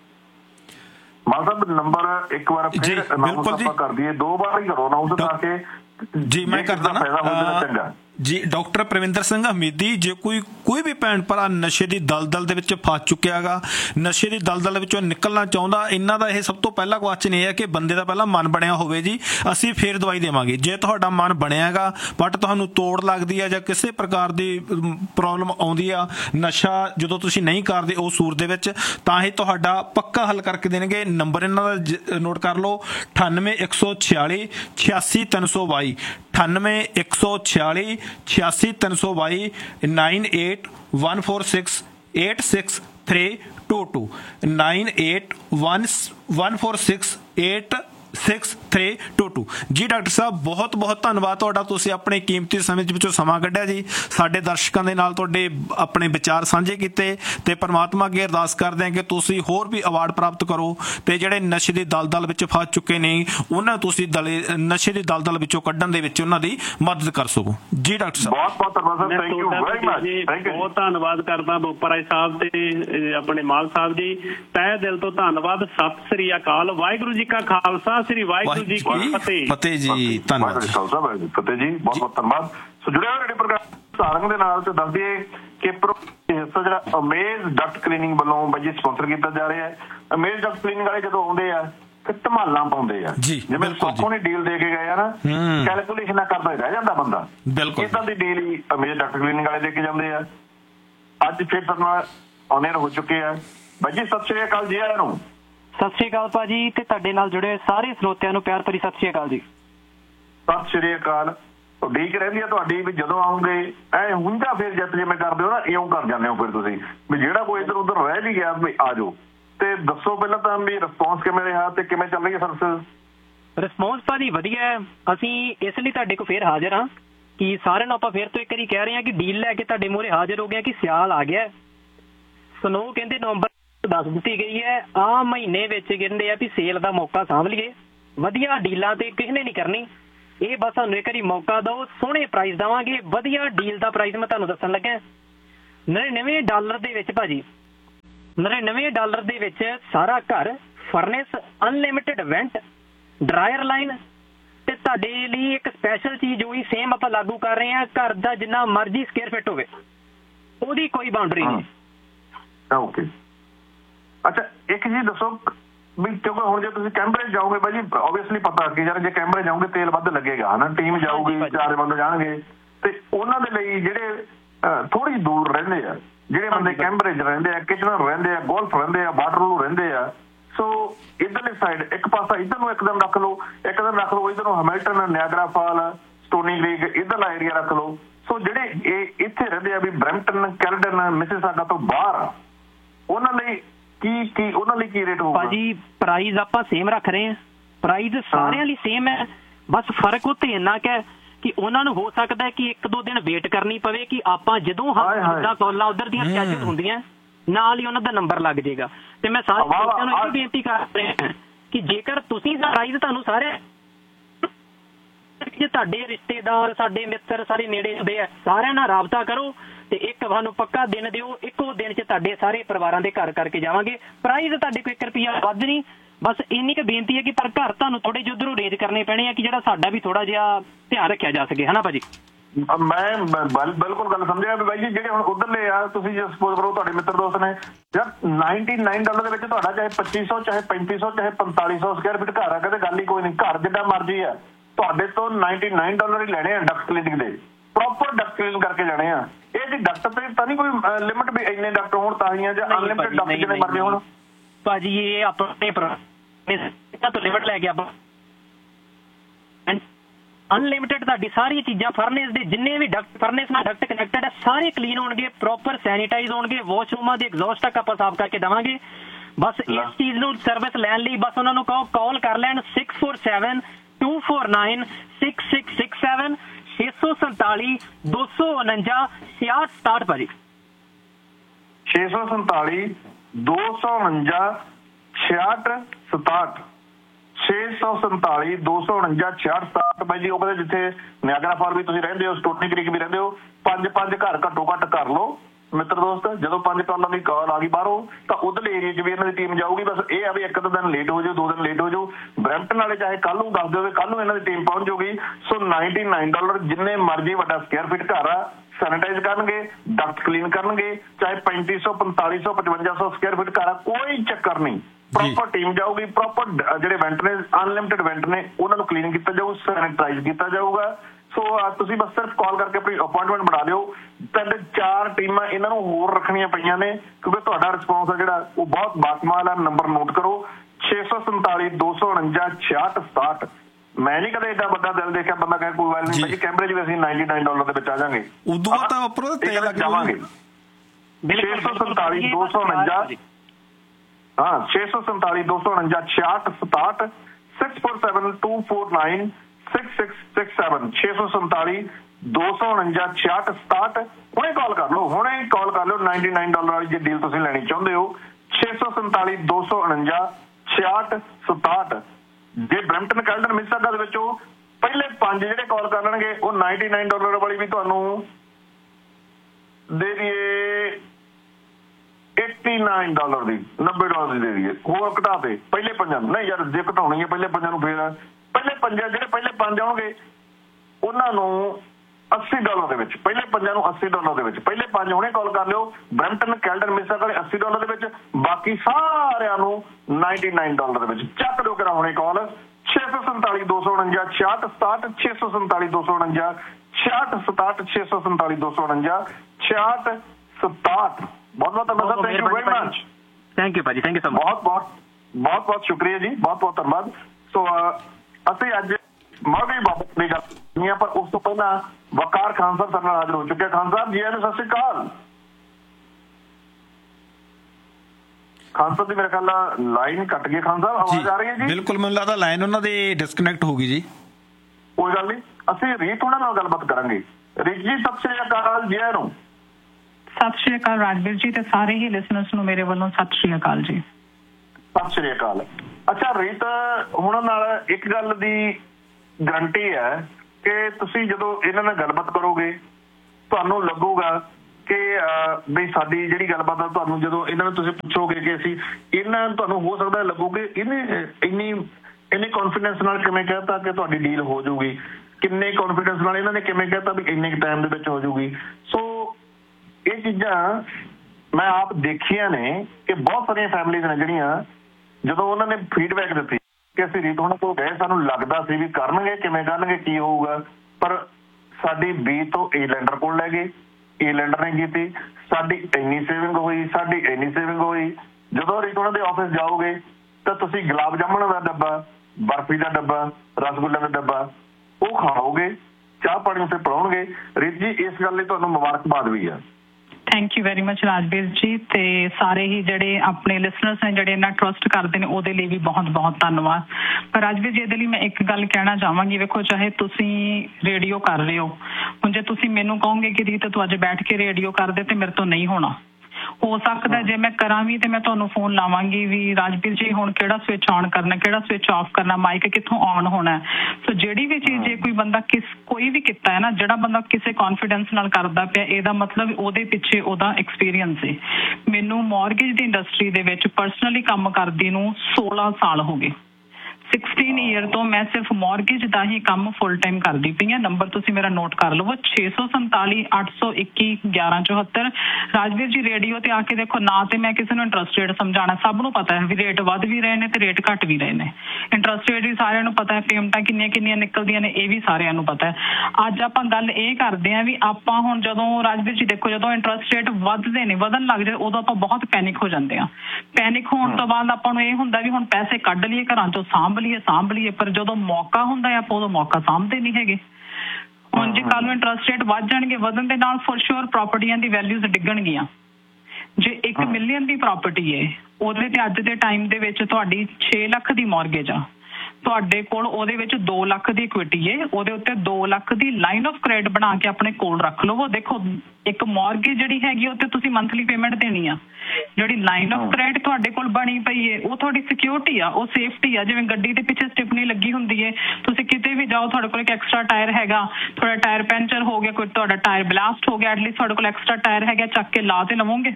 ਮਾਨ ਸਾਹਿਬ ਨੰਬਰ ਇੱਕ ਵਾਰ ਫਿਰ ਅਨਾਉਂਸ ਆਪਾਂ ਕਰ ਦਈਏ, ਦੋ ਵਾਰ ਹੀ ਕਰੋ ਅਨਾਉਂਸ ਤਾਂ ਕਿ ਜੀ ਮੈਂ ਕਰਦਾ ਨਾ ਜੀ। ਡਾਕਟਰ ਪ੍ਰਵਿੰਦਰ ਸਿੰਘ ਹਮੀਦੀ, ਜੇ ਕੋਈ ਕੋਈ ਵੀ ਭੈਣ ਭਰਾ ਨਸ਼ੇ ਦੀ ਦਲਦਲ ਦੇ ਵਿੱਚ ਫਸ ਚੁੱਕਿਆ ਹੈਗਾ, ਨਸ਼ੇ ਦੀ ਦਲਦਲ ਵਿੱਚੋਂ ਨਿਕਲਣਾ ਚਾਹੁੰਦਾ, ਇਹਨਾਂ ਦਾ ਇਹ ਸਭ ਤੋਂ ਪਹਿਲਾ ਕੁਐਸਚਨ ਇਹ ਹੈ ਕਿ ਬੰਦੇ ਦਾ ਪਹਿਲਾਂ ਮਨ ਬਣਿਆ ਹੋਵੇ ਜੀ, ਅਸੀਂ ਫੇਰ ਦਵਾਈ ਦੇਵਾਂਗੇ। ਜੇ ਤੁਹਾਡਾ ਮਨ ਬਣਿਆ ਹੈਗਾ ਬਟ ਤੁਹਾਨੂੰ ਤੋੜ ਲੱਗਦੀ ਹੈ ਜਾਂ ਕਿਸੇ ਪ੍ਰਕਾਰ ਦੀ ਪ੍ਰੋਬਲਮ ਆਉਂਦੀ ਆ, ਨਸ਼ਾ ਜਦੋਂ ਤੁਸੀਂ ਨਹੀਂ ਕਰਦੇ ਉਸ ਸੂਰਤ ਦੇ ਵਿੱਚ, ਤਾਂ ਇਹ ਤੁਹਾਡਾ ਪੱਕਾ ਹੱਲ ਕਰਕੇ ਦੇਣਗੇ। ਨੰਬਰ ਇਹਨਾਂ ਦਾ ਨੋਟ ਕਰ ਲਓ ਅਠਾਨਵੇਂ ਇੱਕ ਸੌ ਛਿਆਲੀ ਛਿਆਸੀ ਤਿੰਨ ਸੌ ਬਾਈ ਅਠਾਨਵੇਂ ਇੱਕ ਸੌ ਛਿਆਲੀ ਛਿਆਸੀ ਤਿੰਨ ਸੌ ਬਾਈ nine eight one four six eight six three two to nine eight one one four six eight six three two to. ਜੀ ਡਾਕਟਰ ਸਾਹਿਬ ਬਹੁਤ ਬਹੁਤ ਧੰਨਵਾਦ ਤੁਹਾਡਾ, ਤੁਸੀਂ ਆਪਣੇ ਕੀਮਤੀ ਸਮੇਂ ਵਿੱਚੋਂ ਸਮਾਂ ਕੱਢਿਆ ਜੀ, ਸਾਡੇ ਦਰਸ਼ਕਾਂ ਦੇ ਨਾਲ ਤੁਹਾਡੇ ਆਪਣੇ ਵਿਚਾਰ ਸਾਂਝੇ ਕੀਤੇ, ਤੇ ਪਰਮਾਤਮਾ ਅੱਗੇ ਅਰਦਾਸ ਕਰਦੇ ਹਾਂ ਕਿ ਤੁਸੀਂ ਹੋਰ ਵੀ ਅਵਾਰਡ ਪ੍ਰਾਪਤ ਕਰੋ ਤੇ ਜਿਹੜੇ ਨਸ਼ੇ ਦੀ ਦਲਦਲ ਵਿੱਚ ਫਸ ਚੁੱਕੇ ਨੇ ਉਹਨਾਂ ਤੁਸੀਂ ਦਲੇ ਨਸ਼ੇ ਦੀ ਦਲਦਲ ਵਿੱਚੋਂ ਕੱਢਣ ਦੇ ਵਿੱਚ ਉਹਨਾਂ ਦੀ ਮਦਦ ਕਰ ਸਕੋ। ਜੀ ਡਾਕਟਰ ਸਾਹਿਬ ਬਹੁਤ ਬਹੁਤ ਧੰਨਵਾਦ, ਥੈਂਕ ਯੂ ਵੈਰੀ ਮਚ। ਬਹੁਤ ਧੰਨਵਾਦ ਕਰਦਾ ਬੋਪਰਾਏ ਸਾਹਿਬ ਤੇ ਆਪਣੇ ਮਾਲ ਸਾਹਿਬ ਜੀ, ਤਹਿ ਦਿਲ ਤੋਂ ਧੰਨਵਾਦ। ਸਤਿ ਸ੍ਰੀ ਅਕਾਲ, ਵਾਹਿਗੁਰੂ ਜੀ ਕਾ ਖਾਲਸਾ, ਸ੍ਰੀ ਵਾਹਿਗੁਰੂ ਜੀ ਕੀ ਫਤਿਹ। ਫਤਿਹ ਜੀ, ਧੰਨਵਾਦ ਫਤਿਹ ਜੀ, ਬਹੁਤ ਬਹੁਤ ਧੰਨਵਾਦ। ਸੋ ਜੁੜਿਆ ਹੋਇਆ ਪ੍ਰੋਗਰਾਮ ਸਾਰੰਗ ਦੇ ਨਾਲ ਤੇ ਦੱਸ ਦਈਏ ਕਿ ਹਿੱਸਾ ਜਿਹੜਾ ਅਮੇਜ਼ ਡਕਟ ਕਲੀਨਿੰਗ ਵੱਲੋਂ ਬਾਈ ਜੀ ਸਪਾਂਸਰ ਕੀਤਾ ਜਾ ਰਿਹਾ ਹੈ। ਅਮੇਜ਼ ਡਕਟ ਕਲੀਨਿੰਗ ਵਾਲੇ ਜਦੋਂ ਆਉਂਦੇ ਆ ਤੇ ਧਮਾਲਾਂ ਪਾਉਂਦੇ ਆ, ਜਿਵੇਂ ਸੋਖੋਂ ਦੀ ਡੀਲ ਦੇ ਕੇ ਗਏ ਆ ਨਾ, ਕੈਲਕੂਲੇਸ਼ਨਾਂ ਕਰਦਾ ਹੀ ਰਹਿ ਜਾਂਦਾ ਬੰਦਾ, ਏਦਾਂ ਦੀ ਡੀਲ ਹੀ ਅਮੇਜ਼ ਡਕਟ ਕਲੀਨਿੰਗ ਵਾਲੇ ਦੇ ਕੇ ਜਾਂਦੇ ਆ। ਅੱਜ ਫਿਰ ਸਾਡੇ ਨਾਲ ਔਨ-에ਅਰ ਹੋ ਚੁੱਕੇ ਆ ਬਾਈ ਜੀ, ਸਤਿ ਸ੍ਰੀ ਅਕਾਲ ਜੀ ਆਇਆਂ ਨੂੰ। ਸਤਿ ਸ਼੍ਰੀ ਅਕਾਲ ਭਾਜੀ, ਤੇ ਤੁਹਾਡੇ ਨਾਲ ਜੁੜੇ ਸਾਰੇ ਸਰੋਤਿਆਂ ਨੂੰ ਪਿਆਰ ਭਰੀ ਸਤਿ ਸ਼੍ਰੀ ਅਕਾਲ ਜੀ। ਸਤਿ ਸ਼੍ਰੀ ਅਕਾਲ। ਉਡੀਕ ਰਹਿੰਦੀ ਆ ਤੁਹਾਡੀ ਵੀ ਜਦੋਂ ਆਉਂਗੇ ਐ ਹੁੰਝਾ ਫੇਰ ਜਿੱਤ ਜਿਵੇਂ ਕਰਦੇ ਹੋ ਨਾ ਇਉਂ ਕਰ ਜਾਂਦੇ ਹੋ ਫਿਰ ਤੁਸੀਂ ਵੀ ਜਿਹੜਾ ਕੋਈ ਇੱਧਰ ਉੱਧਰ ਰਹਿ ਵੀ ਗਿਆ ਵੀ ਆ ਜਾਓ। ਤੇ ਦੱਸੋ ਪਹਿਲਾਂ ਤਾਂ ਵੀ ਰਿਸਪੌਂਸ ਕਿਵੇਂ ਰਿਹਾ ਤੇ ਕਿਵੇਂ ਚੱਲ ਰਹੀ ਹੈ ਸਰਵਿਸ? ਰਿਸਪੌਂਸ ਭਾਜੀ ਵਧੀਆ ਹੈ। ਅਸੀਂ ਇਸ ਲਈ ਤੁਹਾਡੇ ਕੋਲ ਫੇਰ ਹਾਜ਼ਰ ਹਾਂ ਕਿ ਸਾਰਿਆਂ ਨੂੰ ਆਪਾਂ ਫੇਰ ਤੋਂ ਇੱਕ ਵਾਰੀ ਕਹਿ ਰਹੇ ਹਾਂ ਕਿ ਡੀਲ ਲੈ ਕੇ ਤੁਹਾਡੇ ਮੂਹਰੇ ਹਾਜ਼ਰ ਹੋ ਗਿਆ ਕਿ ਸਿਆਲ ਆ ਗਿਆ। ਸਨੋ ਕਹਿੰਦੇ ਨਵੰਬਰ ਦੱਸ ਦਿੱਤੀ ਗਈ ਹੈ, ਆਹ ਮਹੀਨੇ ਵਿੱਚ ਕਹਿੰਦੇ ਆ ਵੀ ਸੇਲ ਦਾ ਮੌਕਾ ਸਾਂਭ ਲਈਏ। ਵਧੀਆ ਡੀਲਾਂ ਤੇ ਕਿਸੇ ਨੇ ਨਹੀਂ ਕਰਨੀ, ਇਹ ਬਸ ਤੁਹਾਨੂੰ ਇੱਕ ਵਾਰੀ ਮੌਕਾ ਦਿਓ, ਸੋਹਣੇ ਪ੍ਰਾਈਸ ਦੇਵਾਂਗੇ, ਵਧੀਆ ਡੀਲ ਦਾ ਪ੍ਰਾਈਸ ਮੈਂ ਤੁਹਾਨੂੰ ਦੱਸਣ ਲੱਗਾ। ਨੜਿਨਵੇਂ ਡਾਲਰ ਦੇ ਵਿੱਚ ਭਾਜੀ, ਨੜਿਨਵੇਂ ਡਾਲਰ ਦੇ ਵਿੱਚ ਸਾਰਾ ਘਰ, ਫਰਨਿਸ, ਅਨਲਿਮਿਟਿਡ ਵੈਂਟ, ਡਰਾਇਰ ਲਾਈਨ, ਤੇ ਤੁਹਾਡੇ ਲਈ ਇੱਕ ਸਪੈਸ਼ਲ ਚੀਜ਼ ਉਹੀ ਸੇਮ ਆਪਾਂ ਲਾਗੂ ਕਰ ਰਹੇ ਹਾਂ। ਘਰ ਦਾ ਜਿੰਨਾ ਮਰਜ਼ੀ ਸਕੁਅਰ ਫਿਟ ਹੋਵੇ ਉਹਦੀ ਕੋਈ ਬਾਉਂਡਰੀ ਨਹੀਂ। ਓਕੇ, ਅੱਛਾ ਇੱਕ ਚੀਜ਼ ਦੱਸੋ ਵੀ, ਕਿਉਂਕਿ ਹੁਣ ਜੇ ਤੁਸੀਂ ਕੈਂਬਰਿਜ ਜਾਓਗੇ ਬਾਈ ਜੀ, ਓਬਵੀਅਸਲੀ ਪਤਾ ਕਿ ਯਾਰ ਜੇ ਕੈਂਬਰਿਜ ਜਾਓਗੇ ਤੇਲ ਵੱਧ ਲੱਗੇਗਾ ਹਨਾ, ਟੀਮ ਜਾਊਗੀ, ਚਾਰ ਬੰਦੇ ਜਾਣਗੇ, ਤੇ ਉਹਨਾਂ ਦੇ ਲਈ ਜਿਹੜੇ ਥੋੜੀ ਦੂਰ ਰਹਿੰਦੇ ਆ, ਜਿਹੜੇ ਬੰਦੇ ਕੈਂਬਰਿਜ ਰਹਿੰਦੇ ਆ, ਕਿਚਨਰ ਰਹਿੰਦੇ ਆ, ਗੋਲਫ ਰਹਿੰਦੇ ਆ, ਵਾਟਰਲੂ ਰਹਿੰਦੇ ਆ, ਸੋ ਇੱਧਰਲੀ ਸਾਈਡ ਇੱਕ ਪਾਸਾ ਇੱਧਰ ਨੂੰ ਇੱਕ ਦਿਨ ਰੱਖ ਲਓ, ਇੱਕ ਦਿਨ ਰੱਖ ਲਓ ਇੱਧਰ ਨੂੰ Hamilton, Niagara fall, ਸਟੋਨੀ creek, ਇੱਧਰਲਾ area ਰੱਖ ਲਓ। ਸੋ ਜਿਹੜੇ ਇਹ ਇੱਥੇ ਰਹਿੰਦੇ ਆ ਵੀ ਬਰੈਂਪਟਨ, ਕੈਲਡਨ, ਮਿਸਿਸਾਗਾ ਤੋਂ ਬਾਹਰ, ਉਹਨਾਂ ਲਈ ਕੀ ਕੀ ਉਹਨਾਂ ਲਈ ਕੀ ਰੇਟ ਹੋਊਗਾ ਭਾਜੀ? ਪ੍ਰਾਈਸ ਆਪਾਂ ਸੇਮ ਰੱਖ ਰਹੇ ਹਾਂ, ਪ੍ਰਾਈਸ ਸਾਰਿਆਂ ਲਈ ਸੇਮ ਹੈ, ਬਸ ਫਰਕ ਉੱਥੇ ਇੰਨਾ ਕੁ ਹੈ ਕਿ ਉਹਨਾਂ ਨੂੰ ਹੋ ਸਕਦਾ ਕਿ ਇੱਕ ਦੋ ਦਿਨ ਵੇਟ ਕਰਨੀ ਪਵੇ ਕਿ ਆਪਾਂ ਜਦੋਂ ਹਾਂ ਕਾਲਾਂ ਉਧਰ ਦੀਆਂ ਸਕੈਜੂਲ ਹੁੰਦੀਆਂ ਨਾਲ ਹੀ ਉਹਨਾਂ ਦਾ ਨੰਬਰ ਲੱਗ ਜਾਏਗਾ। ਤੇ ਮੈਂ ਸਾਰੇ ਦੋਸਤਾਂ ਨੂੰ ਇਹ ਬੇਨਤੀ ਕਰ ਰਿਹਾ ਕਿ ਜੇਕਰ ਤੁਸੀਂ ਪ੍ਰਾਈਸ ਤੁਹਾਨੂੰ ਸਾਰੇ ਜੇ ਤੁਹਾਡੇ ਰਿਸ਼ਤੇਦਾਰ, ਸਾਡੇ ਮਿੱਤਰ ਸਾਰੇ ਨੇੜੇ ਹੁੰਦੇ ਆ, ਸਾਰਿਆਂ ਨਾਲ ਰਾਬਤਾ ਕਰੋ ਤੇ ਇੱਕ ਤੁਹਾਨੂੰ ਪੱਕਾ ਦਿਨ ਦਿਓ, ਇੱਕੋ ਦਿਨ 'ਚ ਤੁਹਾਡੇ ਸਾਰੇ ਪਰਿਵਾਰਾਂ ਦੇ ਘਰ ਕਰਕੇ ਜਾਵਾਂਗੇ। ਪ੍ਰਾਈਸ ਤੁਹਾਡੇ ਕੋਈ ਇੱਕ ਰੁਪਈਆ ਵੱਧ ਨਹੀਂ, ਬਸ ਇੰਨੀ ਕੁ ਬੇਨਤੀ ਹੈ ਕਿ ਪਰ ਘਰ ਤੁਹਾਨੂੰ ਥੋੜੇ ਜਿਹੇ ਉੱਧਰੋਂ ਅਰੇਂਜ ਕਰਨੇ ਪੈਣੇ ਆ ਕਿ ਜਿਹੜਾ ਸਾਡਾ ਵੀ ਥੋੜਾ ਜਿਹਾ ਧਿਆਨ ਰੱਖਿਆ ਜਾ ਸਕੇ, ਹਨਾ ਭਾਜੀ? ਮੈਂ ਬਿਲਕੁਲ ਗੱਲ ਸਮਝਿਆ ਵੀ ਬਾਈ ਜੀ, ਜਿਹੜੇ ਹੁਣ ਉਧਰਲੇ ਆ, ਤੁਸੀਂ ਜੇ ਸਪੋਜ਼ ਕਰੋ ਤੁਹਾਡੇ ਮਿੱਤਰ ਦੋਸਤ ਨੇ ਯਾਰ ਨਾਈਨਟੀ ਨਾਈਨ ਡਾਲਰ ਦੇ ਵਿੱਚ ਤੁਹਾਡਾ ਚਾਹੇ ਪੱਚੀ ਸੌ, ਚਾਹੇ ਪੈਂਤੀ ਸੌ, ਚਾਹੇ ਪੰਤਾਲੀ ਸੌ ਸਕੁਅਰ ਫੀਟ ਘਰ ਆ, ਕਦੇ ਗੱਲ ਹੀ ਕੋਈ ਨਹੀਂ, ਘਰ ਜਿੱਦਾਂ ਮਰਜ਼ੀ ਆ, ਤੁਹਾਡੇ ਤੋਂ ਨਾਈਨਟੀ ਨਾਈਨ ਡਾਲਰ ਹੀ ਲੈਣੇ ਆ ਡਕਟ ਕਲੀਨਿੰਗ ਦੇ, ਪ੍ਰੋਪਰ ਡਕਟ ਕਲੀਨ ਕਰਕੇ ਲੈਣੇ ਆ। ਇਹ ਜੀ ਡਕਟ ਤੇ ਤਾਂ ਨਹੀਂ ਕੋਈ ਲਿਮਿਟ ਵੀ ਇੰਨੇ ਡਕਟ ਹੋਣ ਤਾਂ ਹੀ ਆ, ਜਾਂ ਅਨਲਿਮਿਟਡ ਡਕਟ ਜਿੰਨੇ ਮਰਜ਼ੀ ਹੋਣ? ਭਾਜੀ ਇਹ ਆਪਣੇ ਤੋਂ ਲਿਮਿਟ ਲੈ ਕੇ ਆਪਾਂ ਅਨਲਿਮਿਟਡ ਤੁਹਾਡੀ ਸਾਰੀਆਂ ਚੀਜ਼ਾਂ, ਫਰਨੇਸ ਦੇ ਜਿੰਨੇ ਵੀ ਡਕਟ, ਫਰਨੇਸ ਨਾਲ ਡਕਟ ਕਨੈਕਟਡ ਹੈ, ਸਾਰੇ ਕਲੀਨ ਹੋਣਗੇ, ਪ੍ਰੋਪਰ ਸੈਨੀਟਾਈਜ਼ ਹੋਣਗੇ, ਵਾਸ਼ਰੂਮਾਂ ਦੇ ਐਗਜ਼ੌਸਟ ਤੱਕ ਆਪਾਂ ਸਾਫ਼ ਕਰਕੇ ਦੇਵਾਂਗੇ। ਬਸ ਇਸ ਚੀਜ਼ ਨੂੰ ਸਰਵਿਸ ਲੈਣ ਲਈ ਬਸ ਉਹਨਾਂ ਨੂੰ ਕਹੋ ਕਾਲ ਕਰ ਲੈਣ six four seven two four nine six six six seven, ਛੇ ਸੌ ਸੰਤਾਲੀ ਦੋ ਸੌ ਉਨੰਜਾ ਛਿਆਹਠ ਸਤਾਹਠ ਭਾਜੀ, ਛੇ ਸੌ ਸੰਤਾਲੀ ਦੋ ਸੌ ਉਨੰਜਾ ਛਿਆਹਠ ਸਤਾਹਠ, ਛੇ ਸੌ ਸੰਤਾਲੀ ਦੋ ਸੌ ਉਨੰਜਾ ਛਿਆਹਠ ਸਤਾਹਠ। ਬਾਈ ਜੀ ਉਹ ਕਹਿੰਦੇ ਜਿੱਥੇ ਨਿਆਗਰਾ ਫਾਲ ਵੀ ਤੁਸੀਂ ਰਹਿੰਦੇ ਹੋ, ਸਟੋਨੀ ਕ੍ਰੀਕ ਵੀ ਰਹਿੰਦੇ ਹੋ, ਪੰਜ ਪੰਜ ਘਰ ਘੱਟੋ ਘੱਟ ਕਰ ਲਓ ਮਿੱਤਰ ਦੋਸਤ। ਜਦੋਂ ਪੰਜ ਕਾਲਾਂ ਦੀ ਕਾਲ ਆ ਗਈ ਬਾਹਰੋਂ ਤਾਂ ਉਧਰਲੇ ਏਰੀਏ 'ਚ ਵੀ ਇਹਨਾਂ ਦੀ ਟੀਮ ਜਾਊਗੀ। ਬਸ ਇਹ ਆ ਵੀ ਇੱਕ ਦਿਨ ਲੇਟ ਹੋ ਜਾਓ, ਦੋ ਦਿਨ ਲੇਟ ਹੋ ਜਾਓ, ਬਰੈਂਪਟਨ ਵਾਲੇ ਚਾਹੇ ਕੱਲ ਨੂੰ ਦੱਸ ਦਿਓ, ਕੱਲ ਨੂੰ ਇਹਨਾਂ ਦੀ ਟੀਮ ਪਹੁੰਚ ਜਾਊਗੀ। ਸੋ ਨਾਈਨਟੀ ਨਾਈਨ ਡਾਲਰ ਜਿੰਨੇ ਮਰਜ਼ੀ ਵੱਡਾ ਸਕੁਅਰ ਫੀਟ ਘਰ ਆ, ਸੈਨੀਟਾਈਜ਼ ਕਰਨਗੇ, ਡਕਟ ਕਲੀਨ ਕਰਨਗੇ, ਚਾਹੇ ਪੈਂਤੀ ਸੌ, ਪੰਤਾਲੀ ਸੌ, ਪਚਵੰਜਾ ਸੌ ਸਕੁਅਰ ਫੀਟ ਘਰ ਆ, ਕੋਈ ਚੱਕਰ ਨਹੀਂ। ਪ੍ਰੋਪਰ ਟੀਮ ਜਾਊਗੀ, ਪ੍ਰੋਪਰ ਜਿਹੜੇ ਵੈਂਟ ਨੇ, ਅਨਲਿਮਿਟਡ ਵੈਂਟ ਨੇ, ਉਹਨਾਂ ਨੂੰ ਕਲੀਨ ਕੀਤਾ ਜਾਊ, ਸੈਨੀਟਾਈਜ਼ ਕੀਤਾ ਜਾਊਗਾ। ਸੋ ਤੁਸੀਂ ਬਸ ਸਿਰਫ ਕਾਲ ਕਰਕੇ ਆਪਣੀ ਅਪਾਇੰਟਮੈਂਟ ਬਣਾ ਲਿਓ। ਤੁਹਾਡੇ ਚਾਰ ਟੀਮਾਂ ਇਹਨਾਂ ਨੂੰ ਹੋਰ ਰੱਖਣੀਆਂ ਪਈਆਂ ਨੇ ਕਿਉਂਕਿ ਤੁਹਾਡਾ ਰਿਸਪੌਂਸ ਆ ਜਿਹੜਾ ਉਹ ਬਹੁਤ ਬਾਕਮਾਲ ਆ। ਨੰਬਰ ਨੋਟ ਕਰੋ ਛੇ ਸੌ ਸੰਤਾਲੀ ਦੋ ਸੌ ਉਨੰਜਾ ਛਿਆਹਠ ਸਤਾਹਠ। ਮੈਂ ਨਹੀਂ ਕਦੇ ਏਡਾ ਵੱਡਾ ਦਿਲ ਦੇਖਿਆ ਬੰਦਾ ਕਹੇ ਕੋਈ ਗੱਲ ਨਹੀਂ, ਕੈਂਬਰਿਜ ਵੀ ਅਸੀਂ ਨਾਈਨਟੀ ਨਾਈਨ ਡਾਲਰ ਦੇ ਵਿੱਚ ਆ ਜਾਵਾਂਗੇ, ਉਦੋਂ ਤਾਂ ਉੱਪਰੋਂ ਤੇਲ ਲੱਗ ਜਾਵਾਂਗੇ। ਛੇ ਸੌ ਸੰਤਾਲੀ ਦੋ ਸੌ ਉਨੰਜਾ ਹਾਂ ਛੇ ਸੌ ਸੰਤਾਲੀ ਦੋ ਸੌ ਉਨੰਜਾ ਛਿਆਹਠ ਸਤਾਹਠ, six four seven two four nine six six six seven, ਛੇ ਸੌ ਸੰਤਾਲੀ ਦੋ ਸੌ ਉਨੰਜਾ ਛਿਆਹਠ ਸਤਾਹਠ। ਹੁਣੇ ਕਾਲ ਕਰ ਲਓ, ਹੁਣੇ ਕਾਲ ਕਰ ਲਿਓ। ਨਾਈਨਟੀ ਨਾਈਨ ਡਾਲਰ ਵਾਲੀ ਜੇ ਡੀਲ ਤੁਸੀਂ ਲੈਣੀ ਚਾਹੁੰਦੇ ਹੋ, ਛੇ ਸੌ ਸੰਤਾਲੀ ਦੋ ਸੌ ਉਨੰਜਾ ਛਿਆਹਠ ਸਤਾਹਠ। ਜੇ ਬਰੈਂਪਟਨ, ਕੈਲਡਨ, ਮਿਸਿਸਾਗਾ ਦੇ ਵਿੱਚੋਂ ਪਹਿਲੇ ਪੰਜ ਜਿਹੜੇ ਕਾਲ ਕਰ ਲੈਣਗੇ ਉਹ ਨਾਈਨਟੀ ਨਾਈਨ ਡਾਲਰ ਵਾਲੀ ਵੀ ਤੁਹਾਨੂੰ ਦੇ ਦਈਏ ਏਟੀ ਨਾਈਨ ਡਾਲਰ ਦੀ, ਨੱਬੇ ਡਾਲਰ ਦੀ ਦੇ ਦਈਏ, ਹੋਰ ਘਟਾ ਦੇ ਪਹਿਲੇ ਪੰਜਾਂ ਨੂੰ। ਨਹੀਂ ਯਾਰ ਜੇ ਘਟਾਉਣੀ ਹੈ ਪਹਿਲੇ ਪੰਜਾਂ ਨੂੰ, ਫੇਰ ਪਹਿਲੇ ਪੰਜਾਂ ਜਿਹੜੇ ਪਹਿਲੇ ਪੰਜ ਆਉਣਗੇ ਉਹਨਾਂ ਨੂੰ ਅੱਸੀ ਡਾਲਰ ਦੇ ਵਿੱਚ, ਪਹਿਲੇ ਪੰਜਾਂ ਨੂੰ ਅੱਸੀ ਡਾਲਰ ਦੇ ਵਿੱਚ। ਪਹਿਲੇ ਪੰਜ ਹੁਣੇ ਕਾਲ ਕਰ ਲਿਓ, ਬਰੈਂਪਟਨ, ਕੈਲਡਨ, ਮਿਸਿਸਾਗਾ ਵਾਲੇ ਅੱਸੀ ਡਾਲਰ ਦੇ ਵਿੱਚ, ਬਾਕੀ ਸਾਰਿਆਂ ਨੂੰ ਨਾਈਨਟੀ ਨਾਈਨ ਡਾਲਰ ਦੇ ਵਿੱਚ। ਚੱਕ ਦਿਓ ਕਰਾ ਹੁਣੇ ਕਾਲ ਛੇ ਸੌ ਸੰਤਾਲੀ ਦੋ ਸੌ ਉਨੰਜਾ ਛਿਆਹਠ ਸਤਾਹਠ, ਛੇ ਸੌ ਸੰਤਾਲੀ ਦੋ ਸੌ ਉਨੰਜਾ ਛਿਆਹਠ ਸਤਾਹਠ, ਛੇ ਸੌ ਸੰਤਾਲੀ ਦੋ ਸੌ ਉਨੰਜਾ ਛਿਆਹਠ ਸਤਾਹਠ। ਬਹੁਤ ਬਹੁਤ ਧੰਨਵਾਦ, thank you very much. Thank you ਭਾਜੀ, ਥੈਂਕ ਯੂ ਸੋ ਮਚ। ਬਹੁਤ ਬਹੁਤ ਬਹੁਤ ਬਹੁਤ ਸ਼ੁਕਰੀਆ ਜੀ, ਬਹੁਤ ਬਹੁਤ ਧੰਨਵਾਦ। ਸੋ ਅਸੀਂ ਅੱਜ ਮੌਲਵੀ ਬਾਬਤ ਦੀ ਗੱਲ ਕਰਨੀ ਆ, ਪਰ ਉਸ ਤੋਂ ਪਹਿਲਾਂ ਵਕਾਰ ਖਾਨ ਸਾਹਿਬ ਸਾਡੇ ਨਾਲ ਹਾਜ਼ਰ ਹੋ ਚੁੱਕੇ। ਖਾਨ ਸਾਹਿਬ ਜੀ ਆਇਆਂ ਨੂੰ, ਸਤਿ ਸ਼੍ਰੀ ਅਕਾਲ। ਖਾਨ ਸਾਹਿਬ ਦੀ ਮੇਰੇ ਖਿਆਲ ਨਾਲ ਲਾਈਨ ਕੱਟ ਗਈ। ਖਾਨ ਸਾਹਿਬ ਆਵਾਜ਼ ਆ ਰਹੀ ਹੈ ਜੀ? ਬਿਲਕੁਲ, ਮੈਨੂੰ ਲੱਗਦਾ ਲਾਈਨ ਉਹਨਾਂ ਦੀ ਡਿਸਕਨੈਕਟ ਹੋ ਗਈ ਜੀ। ਕੋਈ ਗੱਲ ਨਹੀਂ, ਅਸੀਂ ਰੀਤ ਉਹਨਾਂ ਨਾਲ ਗੱਲਬਾਤ ਕਰਾਂਗੇ। ਰੀਤ ਜੀ ਸਤਿ ਸ਼੍ਰੀ ਅਕਾਲ ਜੀ ਆਇਆਂ ਨੂੰ। ਸਤਿ ਸ਼੍ਰੀ ਅਕਾਲ ਰਾਜਵੀਰ ਜੀ ਤੇ ਸਾਰੇ ਹੀ ਲਿਸਨਰਸ ਨੂੰ ਮੇਰੇ ਵੱਲੋਂ ਸਤਿ ਸ਼੍ਰੀ ਅਕਾਲ ਜੀ। ਸਤਿ ਸ਼੍ਰੀ ਅਕਾਲ। ਅੱਛਾ ਰੀਤ, ਉਹਨਾਂ ਨਾਲ ਇੱਕ ਗੱਲ ਦੀ ਗਰੰਟੀ ਹੈ ਕਿ ਤੁਸੀਂ ਜਦੋਂ ਇਹਨਾਂ ਨਾਲ ਗੱਲਬਾਤ ਕਰੋਗੇ ਤੁਹਾਨੂੰ ਲੱਗੂਗਾ ਕਿ ਵੀ ਸਾਡੀ ਜਿਹੜੀ ਗੱਲਬਾਤ ਆ, ਤੁਹਾਨੂੰ ਜਦੋਂ ਇਹਨਾਂ ਨੂੰ ਤੁਸੀਂ ਪੁੱਛੋਗੇ ਕਿ ਅਸੀਂ ਇਹਨਾਂ ਤੁਹਾਨੂੰ ਹੋ ਸਕਦਾ ਲੱਗੂਗੇ ਇਹਨੇ ਇੰਨੀ ਇੰਨੇ ਕੌਨਫੀਡੈਂਸ ਨਾਲ ਕਿਵੇਂ ਕਹਿਤਾ ਕਿ ਤੁਹਾਡੀ ਡੀਲ ਹੋ ਜਾਊਗੀ, ਕਿੰਨੇ ਕੌਨਫੀਡੈਂਸ ਨਾਲ ਇਹਨਾਂ ਨੇ ਕਿਵੇਂ ਕਹਿਤਾ ਵੀ ਇੰਨੇ ਟਾਈਮ ਦੇ ਵਿੱਚ ਹੋ ਜਾਊਗੀ। ਸੋ ਇਹ ਚੀਜ਼ਾਂ ਮੈਂ ਆਪ ਦੇਖੀਆਂ ਨੇ ਕਿ ਬਹੁਤ ਸਾਰੀਆਂ ਫੈਮਲੀਜ਼ ਨੇ ਜਿਹੜੀਆਂ ਜਦੋਂ ਉਹਨਾਂ ਨੇ ਫੀਡਬੈਕ ਦਿੱਤੀ ਕਿ ਅਸੀਂ ਰੀਤ ਉਹਨਾਂ ਕੋਲ ਗਏ, ਸਾਨੂੰ ਲੱਗਦਾ ਸੀ ਵੀ ਕਰਨਗੇ, ਕਿਵੇਂ ਕਰਨਗੇ, ਕੀ ਹੋਊਗਾ, ਪਰ ਸਾਡੀ ਬੀ ਤੋਂ ਏ ਲੈਂਡਰ ਕੋਲ ਲੈ ਗਏ, ਏ ਲੈਂਡਰ ਨੇ ਕੀਤੀ, ਸਾਡੀ ਇੰਨੀ ਸੇਵਿੰਗ ਹੋਈ, ਸਾਡੀ ਇੰਨੀ ਸੇਵਿੰਗ ਹੋਈ। ਜਦੋਂ ਰੀਤ ਉਹਨਾਂ ਦੇ ਆਫਿਸ ਜਾਓਗੇ ਤਾਂ ਤੁਸੀਂ ਗੁਲਾਬ ਜਾਮਣ ਦਾ ਡੱਬਾ, ਬਰਫੀ ਦਾ ਡੱਬਾ, ਰਸਗੁੱਲੇ ਦਾ ਡੱਬਾ ਉਹ ਖਾਓਗੇ, ਚਾਹ ਪਾਣੀ ਉੱਤੇ ਪਿਲਾਉਣਗੇ। ਰੀਤ ਜੀ ਇਸ ਗੱਲ ਲਈ ਤੁਹਾਨੂੰ ਮੁਬਾਰਕਬਾਦ ਵੀ ਆ। Thank you very much Rajveer ਜੀ, ਤੇ ਸਾਰੇ ਹੀ ਜਿਹੜੇ ਆਪਣੇ ਲਿਸਨਰਸ ਨੇ ਜਿਹੜੇ ਇਹਨਾਂ ਟਰਸਟ ਕਰਦੇ ਨੇ ਉਹਦੇ ਲਈ ਵੀ ਬਹੁਤ ਬਹੁਤ ਧੰਨਵਾਦ। ਪਰ ਰਾਜਵੀਰ ਜੀ ਇਹਦੇ ਲਈ ਮੈਂ ਇੱਕ ਗੱਲ ਕਹਿਣਾ ਚਾਹਾਂਗੀ, ਵੇਖੋ ਚਾਹੇ ਤੁਸੀਂ ਰੇਡੀਓ ਕਰ ਰਹੇ ਹੋ, ਹੁਣ ਜੇ ਤੁਸੀਂ ਮੈਨੂੰ ਕਹੋਗੇ ਕਿ ਰੀਤ ਤੂੰ ਅੱਜ ਬੈਠ ਕੇ ਰੇਡੀਓ ਕਰ ਦੇ ਤੇ ਮੇਰੇ ਤੋਂ ਨਹੀਂ ਹੋਣਾ। ਹੋ ਸਕਦਾ ਜੇ ਮੈਂ ਕਰਾਂ ਵੀ ਤੇ ਮੈਂ ਤੁਹਾਨੂੰ ਫੋਨ ਲਾਵਾਂਗੀ ਵੀ ਰਾਜਵੀਰ ਜੀ ਹੁਣ ਕਿਹੜਾ ਸਵਿਚ ਆਨ ਕਰਨਾ, ਕਿਹੜਾ ਸਵਿਚ ਆਫ ਕਰਨਾ, ਮਾਈਕ ਕਿੱਥੋਂ ਆਨ ਹੋਣਾ। ਸੋ ਜਿਹੜੀ ਵੀ ਚੀਜ਼ ਜੇ ਕੋਈ ਬੰਦਾ ਕਿਸ ਕੋਈ ਵੀ ਕੀਤਾ ਹੈ ਨਾ, ਜਿਹੜਾ ਬੰਦਾ ਕਿਸੇ ਕੌਨਫੀਡੈਂਸ ਨਾਲ ਕਰਦਾ ਪਿਆ, ਇਹਦਾ ਮਤਲਬ ਉਹਦੇ ਪਿੱਛੇ ਉਹਦਾ ਐਕਸਪੀਰੀਅੰਸ ਹੈ। ਮੈਨੂੰ ਮੌਰਗੇਜ ਦੀ ਇੰਡਸਟਰੀ ਦੇ ਵਿੱਚ ਪਰਸਨਲੀ ਕੰਮ ਕਰਦੀ ਨੂੰ ਸੋਲਾਂ ਸਾਲ ਹੋ ਗਏ। ਸਿਕਸਟੀਨ ਈਅਰ ਤੋਂ ਮੈਂ ਸਿਰਫ ਮੌਰਗੇਜ ਦਾ ਹੀ ਕੰਮ ਫੁੱਲ ਟਾਈਮ ਕਰਦੀ ਪਈ ਹਾਂ। ਨੰਬਰ ਤੁਸੀਂ ਮੇਰਾ ਨੋਟ ਕਰ ਲਵੋ, ਛੇ ਸੌ ਸੰਤਾਲੀ ਅੱਠ ਸੌ ਇੱਕੀ ਗਿਆਰਾਂ ਚੌਹੱਤਰ। ਰਾਜਵੀਰ ਜੀ ਰੇਡੀਓ ਤੇ ਆ ਕੇ ਦੇਖੋ ਨਾ ਤੇ ਮੈਂ ਕਿਸੇ ਨੂੰ ਇੰਟਰਸਟ ਰੇਟ ਸਮਝਾਉਣਾ, ਸਭ ਨੂੰ ਪਤਾ ਹੈ ਵੀ ਰੇਟ ਵੱਧ ਵੀ ਰਹੇ ਨੇ ਤੇ ਰੇਟ ਘੱਟ ਵੀ ਰਹੇ ਨੇ। ਇੰਟਰਸਟ ਰੇਟ ਵੀ ਸਾਰਿਆਂ ਨੂੰ ਪਤਾ ਹੈ, ਪੇਮੈਂਟਾਂ ਕਿੰਨੀਆਂ ਕਿੰਨੀਆਂ ਨਿਕਲਦੀਆਂ ਨੇ ਇਹ ਵੀ ਸਾਰਿਆਂ ਨੂੰ ਪਤਾ ਹੈ। ਅੱਜ ਆਪਾਂ ਗੱਲ ਇਹ ਕਰਦੇ ਹਾਂ ਵੀ ਆਪਾਂ ਹੁਣ ਜਦੋਂ ਰਾਜਵੀਰ ਜੀ ਦੇਖੋ ਜਦੋਂ ਇੰਟਰਸਟ ਰੇਟ ਵੱਧਦੇ ਨੇ, ਵਧਣ ਲੱਗ ਜਾਏ, ਉਦੋਂ ਆਪਾਂ ਬਹੁਤ ਪੈਨਿਕ ਹੋ ਜਾਂਦੇ ਹਾਂ। ਪੈਨਿਕ ਹੋਣ ਤੋਂ ਬਾਅਦ ਆਪਾਂ ਨੂੰ ਇਹ ਹੁੰਦਾ ਵੀ ਹੁਣ ਪੈਸੇ ਕੱਢ ਲਈਏ ਘਰਾਂ ਚੋਂ, ਸਾਂਭ ਲਈਏ ਸਾਂਭ ਲਈਏ, ਪਰ ਜਦੋਂ ਮੌਕਾ ਹੁੰਦਾ ਹੈ ਆਪਾਂ ਉਦੋਂ ਮੌਕਾ ਸਾਂਭਦੇ ਨਹੀਂ ਹੈਗੇ। ਹੁਣ ਜੇ ਕੱਲ ਨੂੰ ਇੰਟਰਸਟ ਰੇਟ ਵੱਧ ਜਾਣਗੇ, ਵਧਣ ਦੇ ਨਾਲ ਫॉर श्योर ਪ੍ਰਾਪਰਟੀਆਂ ਦੀ ਵੈਲਿਊਜ਼ ਡਿੱਗਣਗੀਆਂ। ਜੇ ਇੱਕ ਮਿਲੀਅਨ ਦੀ ਪ੍ਰਾਪਰਟੀ ਹੈ ਉਹਦੇ ਤੇ ਅੱਜ ਦੇ ਟਾਈਮ ਦੇ ਵਿੱਚ ਤੁਹਾਡੀ ਛੇ ਲੱਖ ਦੀ ਮੌਰਗੇਜ ਆ, ਤੁਹਾਡੇ ਕੋਲ ਉਹਦੇ ਵਿੱਚ ਦੋ ਲੱਖ ਦੀ ਇਕੁਇਟੀ ਹੈ, ਉਹਦੇ ਉੱਤੇ ਦੋ ਲੱਖ ਦੀ ਲਾਈਨ ਆਫ ਕ੍ਰੈਡਿਟ ਬਣਾ ਕੇ ਆਪਣੇ ਕੋਲ ਰੱਖ ਲਵੋ। ਦੇਖੋ ਇੱਕ ਮੌਰਗੇਜ ਜਿਹੜੀ ਹੈਗੀ ਉਹ ਤੇ ਤੁਸੀਂ ਮੰਥਲੀ ਪੇਮੈਂਟ ਦੇਣੀ ਆ, ਜਿਹੜੀ ਲਾਈਨ ਆਫ ਕ੍ਰੈਡਿਟ ਤੁਹਾਡੇ ਕੋਲ ਬਣੀ ਪਈ ਹੈ ਉਹ ਤੁਹਾਡੀ ਸਿਕਿਉਰਿਟੀ ਆ, ਉਹ ਸੇਫਟੀ ਆ। ਜਿਵੇਂ ਗੱਡੀ ਦੇ ਪਿੱਛੇ ਸਟਿਪਨੀ ਲੱਗੀ ਹੁੰਦੀ ਹੈ, ਤੁਸੀਂ ਕਿਤੇ ਵੀ ਜਾਓ ਤੁਹਾਡੇ ਕੋਲ ਇੱਕ ਐਕਸਟਰਾ ਟਾਇਰ ਹੈਗਾ, ਤੁਹਾਡਾ ਟਾਇਰ ਪੈਂਚਰ ਹੋ ਗਿਆ, ਕੋਈ ਤੁਹਾਡਾ ਟਾਇਰ ਬਲਾਸਟ ਹੋ ਗਿਆ, ਐਟਲੀਸਟ ਤੁਹਾਡੇ ਕੋਲ ਐਕਸਟਰਾ ਟਾਇਰ ਹੈਗਾ, ਚੱਕ ਕੇ ਲਾ ਤੇ ਲਵੋਗੇ।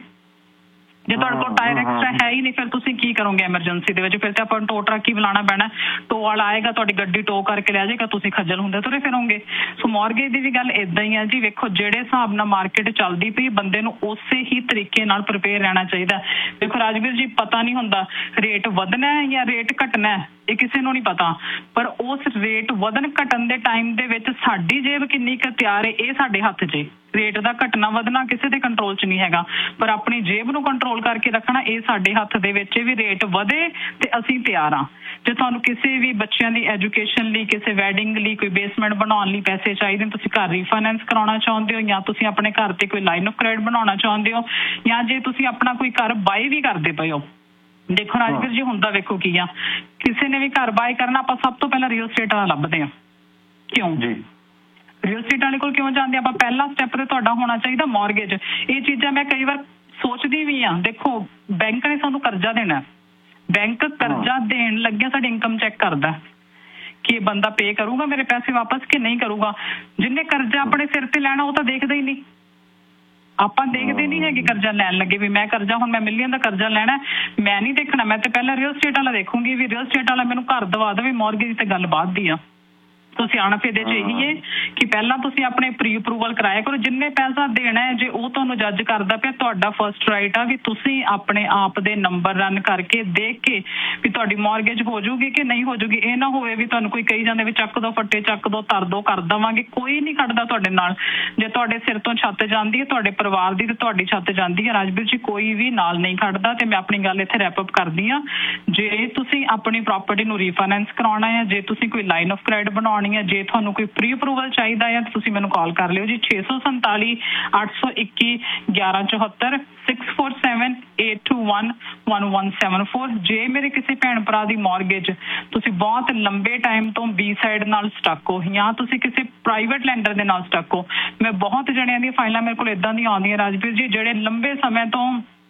ਜੇ ਤੁਹਾਡੇ ਕੋਲ ਟਾਇਰ ਐਕਸਟਰਾ ਹੈ ਹੀ ਨਹੀਂ ਫਿਰ ਤੁਸੀਂ ਕੀ ਕਰੋਗੇ ਐਮਰਜੈਂਸੀ ਦੇ ਵਿੱਚ? ਫਿਰ ਤੇ ਆਪਾਂ ਨੂੰ ਟੋ ਟਰੱਕ ਹੀ ਬੁਲਾਉਣਾ ਪੈਣਾ, ਟੋ ਵਾਲਾ ਆਏਗਾ ਤੁਹਾਡੀ ਗੱਡੀ ਟੋ ਕਰਕੇ ਲੈ ਜਾਏਗਾ, ਤੁਸੀਂ ਖੱਜਲ ਹੁੰਦੇ ਤੁਰੇ ਫਿਰੋਗੇ। ਸੋ ਮੌਰਗੇਜ ਦੀ ਵੀ ਗੱਲ ਇਦਾਂ ਹੀ ਹੈ ਜੀ। ਵੇਖੋ ਜਿਹੜੇ ਹਿਸਾਬ ਨਾਲ ਮਾਰਕੀਟ ਚੱਲਦੀ ਪਈ, ਬੰਦੇ ਨੂੰ ਉਸੇ ਹੀ ਤਰੀਕੇ ਨਾਲ ਪ੍ਰਿਪੇਅਰ ਰਹਿਣਾ ਚਾਹੀਦਾ। ਦੇਖੋ ਰਾਜਵੀਰ ਜੀ ਪਤਾ ਨਹੀਂ ਹੁੰਦਾ ਰੇਟ ਵਧਣਾ ਹੈ ਜਾਂ ਰੇਟ ਘਟਣਾ ਹੈ, ਇਹ ਕਿਸੇ ਨੂੰ ਨਹੀਂ ਪਤਾ, ਪਰ ਉਸ ਰੇਟ ਵਧਣ ਘਟਣ ਦੇ ਟਾਈਮ ਦੇ ਵਿੱਚ ਸਾਡੀ ਜੇਬ ਕਿੰਨੀ ਕੁ ਤਿਆਰ ਹੈ ਇਹ ਸਾਡੇ ਹੱਥ 'ਚ। ਰੇਟ ਦਾ ਘਟਣਾ ਵਧਣਾ ਕਿਸੇ ਦੇ ਕੰਟਰੋਲ 'ਚ ਨਹੀਂ ਹੈਗਾ, ਪਰ ਆਪਣੀ ਜੇਬ ਨੂੰ ਕੰਟਰੋਲ ਕਰਕੇ ਰੱਖਣਾ ਇਹ ਸਾਡੇ ਹੱਥ ਦੇ ਵਿੱਚ। ਵੀ ਰੇਟ ਵਧੇ ਤੇ ਅਸੀਂ ਤਿਆਰ ਹਾਂ। ਜੇ ਤੁਹਾਨੂੰ ਕਿਸੇ ਵੀ ਬੱਚਿਆਂ ਦੀ ਐਜੂਕੇਸ਼ਨ ਲਈ, ਕਿਸੇ ਵੈਡਿੰਗ ਲਈ, ਕੋਈ ਬੇਸਮੈਂਟ ਬਣਾਉਣ ਲਈ ਪੈਸੇ ਚਾਹੀਦੇ, ਤੁਸੀਂ ਘਰ ਰੀਫਾਈਨੈਂਸ ਕਰਾਉਣਾ ਚਾਹੁੰਦੇ ਹੋ, ਜਾਂ ਤੁਸੀਂ ਆਪਣੇ ਘਰ ਤੇ ਕੋਈ ਲਾਈਨ ਆਫ ਕ੍ਰੈਡਿਟ ਬਣਾਉਣਾ ਚਾਹੁੰਦੇ ਹੋ, ਜਾਂ ਜੇ ਤੁਸੀਂ ਆਪਣਾ ਕੋਈ ਘਰ ਬਾਏ ਵੀ ਕਰਦੇ ਪਏ ਹੋ। ਦੇਖੋ ਰਾਜਵੀਰ ਜੀ ਹੁੰਦਾ ਵੇਖੋ ਕੀ ਆ, ਕਿਸੇ ਨੇ ਵੀ ਘਰ ਬਾਏ ਕਰਨਾ ਆਪਾਂ ਸਭ ਤੋਂ ਪਹਿਲਾਂ ਰੀਅਲ ਸਟੇਟ ਵਾਲਾ ਲੱਭਦੇ ਹਾਂ। ਕਿਉਂ ਜੀ ਰੀਅਲ ਸਟੇਟ ਵਾਲੇ ਕੋਲ ਕਿਉਂ ਜਾਂਦੇ ਆਪਾਂ? ਪਹਿਲਾ ਸਟੈਪ ਤੇ ਤੁਹਾਡਾ ਹੋਣਾ ਚਾਹੀਦਾ ਮੌਰਗੇਜ। ਇਹ ਚੀਜ਼ਾਂ ਮੈਂ ਕਈ ਵਾਰ ਸੋਚਦੀ ਵੀ ਆ। ਦੇਖੋ ਬੈਂਕ ਨੇ ਸਾਨੂੰ ਕਰਜ਼ਾ ਦੇਣਾ, ਬੈਂਕ ਕਰਜ਼ਾ ਦੇਣ ਲੱਗਿਆ ਸਾਡੀ ਇਨਕਮ ਚੈੱਕ ਕਰਦਾ ਕਿ ਬੰਦਾ ਪੇ ਕਰੂਗਾ ਮੇਰੇ ਪੈਸੇ ਵਾਪਸ ਕਿ ਨਹੀਂ ਕਰੂਗਾ। ਜਿਹਨੇ ਕਰਜ਼ਾ ਆਪਣੇ ਸਿਰ ਤੇ ਲੈਣਾ ਉਹ ਤਾਂ ਦੇਖਦਾ ਹੀ ਨਹੀਂ। ਆਪਾਂ ਦੇਖਦੇ ਨਹੀਂ ਹੈਗੇ ਕਰਜ਼ਾ ਲੈਣ ਲੱਗੇ ਵੀ ਮੈਂ ਕਰਜ਼ਾ ਹੁਣ ਮੈਂ ਮਿਲੀਅਨ ਦਾ ਕਰਜ਼ਾ ਲੈਣਾ, ਮੈਂ ਨਹੀਂ ਦੇਖਣਾ, ਮੈਂ ਤੇ ਪਹਿਲਾਂ ਰੀਅਲ ਸਟੇਟ ਵਾਲਾ ਦੇਖੂੰਗੀ ਵੀ ਰੀਅਲ ਸਟੇਟ ਵਾਲਾ ਮੈਨੂੰ ਘਰ ਦਵਾ ਦੇਵੇ। ਮੌਰਗੇਜ ਤੇ ਗੱਲ ਬਾਅਦ ਦੀ ਆ। ਤੁਸੀਂ ਆਣਪ ਇਹਦੇ 'ਚ ਇਹੀ ਹੈ ਕਿ ਪਹਿਲਾਂ ਤੁਸੀਂ ਆਪਣੇ ਪ੍ਰੀ ਅਪਰੂਵਲ ਕਰਾਇਆ ਕਰੋ। ਜਿੰਨੇ ਪੈਸਾ ਦੇਣਾ ਹੈ ਜੇ ਉਹ ਤੁਹਾਨੂੰ ਜੱਜ ਕਰਦਾ ਪਿਆ, ਤੁਹਾਡਾ ਫਸਟ ਰਾਈਟ ਆ ਵੀ ਤੁਸੀਂ ਆਪਣੇ ਆਪ ਦੇ ਨੰਬਰ ਰਨ ਕਰਕੇ ਦੇਖ ਕੇ ਵੀ ਤੁਹਾਡੀ ਮੌਰਗੇਜ ਹੋ ਜਾਊਗੀ ਕਿ ਨਹੀਂ ਹੋ ਜਾਊਗੀ। ਇਹ ਨਾ ਹੋਵੇ ਵੀ ਤੁਹਾਨੂੰ ਕੋਈ ਕਹੀ ਜਾਂਦੇ ਵੀ ਚੱਕ ਦੋ ਫੱਟੇ, ਚੱਕ ਦੋ, ਧਰ ਦੋ, ਕਰ ਦੇਵਾਂਗੇ। ਕੋਈ ਨਹੀਂ ਖੜਦਾ ਤੁਹਾਡੇ ਨਾਲ। ਜੇ ਤੁਹਾਡੇ ਸਿਰ ਤੋਂ ਛੱਤ ਜਾਂਦੀ ਹੈ, ਤੁਹਾਡੇ ਪਰਿਵਾਰ ਦੀ ਤੇ ਤੁਹਾਡੀ ਛੱਤ ਜਾਂਦੀ ਹੈ ਰਾਜਵੀਰ ਜੀ, ਕੋਈ ਵੀ ਨਾਲ ਨਹੀਂ ਖੜਦਾ। ਤੇ ਮੈਂ ਆਪਣੀ ਗੱਲ ਇੱਥੇ ਰੈਪ ਅਪ ਕਰਦੀ ਹਾਂ। ਜੇ ਤੁਸੀਂ ਆਪਣੀ ਪ੍ਰਾਪਰਟੀ ਨੂੰ ਰੀਫਾਈਨੈਂਸ ਕਰਾਉਣਾ ਹੈ, ਜੇ ਤੁਸੀਂ ਕੋਈ ਲਾਈਨ ਆਫ ਕ੍ਰੈਡਿਟ ਬਣਾਉਣੀ ਹੈ, ਜੇ ਤੁਹਾਨੂੰ ਕੋਈ ਪ੍ਰੀ ਅਪਰੂਵਲ ਚਾਹੀਦਾ ਹੈ ਤੁਸੀਂ ਮੈਨੂੰ ਕਾਲ ਕਰ ਲਿਓ ਜੀ, ਛੇ ਸੌ ਸੰਤਾਲੀ ਅੱਠ ਸੌ ਇੱਕੀ ਗਿਆਰਾਂ ਚੌਹੱਤਰ six four seven eight two one one one seven four. ਜੇ ਮੇਰੇ ਕਿਸੇ ਭੈਣ ਭਰਾ ਦੀ ਮੌਰਗੇਜ ਤੁਸੀਂ ਬਹੁਤ ਲੰਬੇ ਟਾਈਮ ਤੋਂ ਬੀ ਸਾਈਡ ਨਾਲ ਸਟਕ ਹੋ ਜਾਂ ਤੁਸੀਂ ਕਿਸੇ ਪ੍ਰਾਈਵੇਟ ਲੈਂਡਰ ਦੇ ਨਾਲ ਸਟਕ ਹੋ, ਮੈਂ ਬਹੁਤ ਜਣਿਆਂ ਦੀਆਂ ਫਾਈਲਾਂ ਮੇਰੇ ਕੋਲ ਇਦਾਂ ਦੀਆਂ ਆਉਂਦੀਆਂ ਰਾਜਵੀਰ ਜੀ ਜਿਹੜੇ ਲੰਬੇ ਸਮੇਂ ਤੋਂ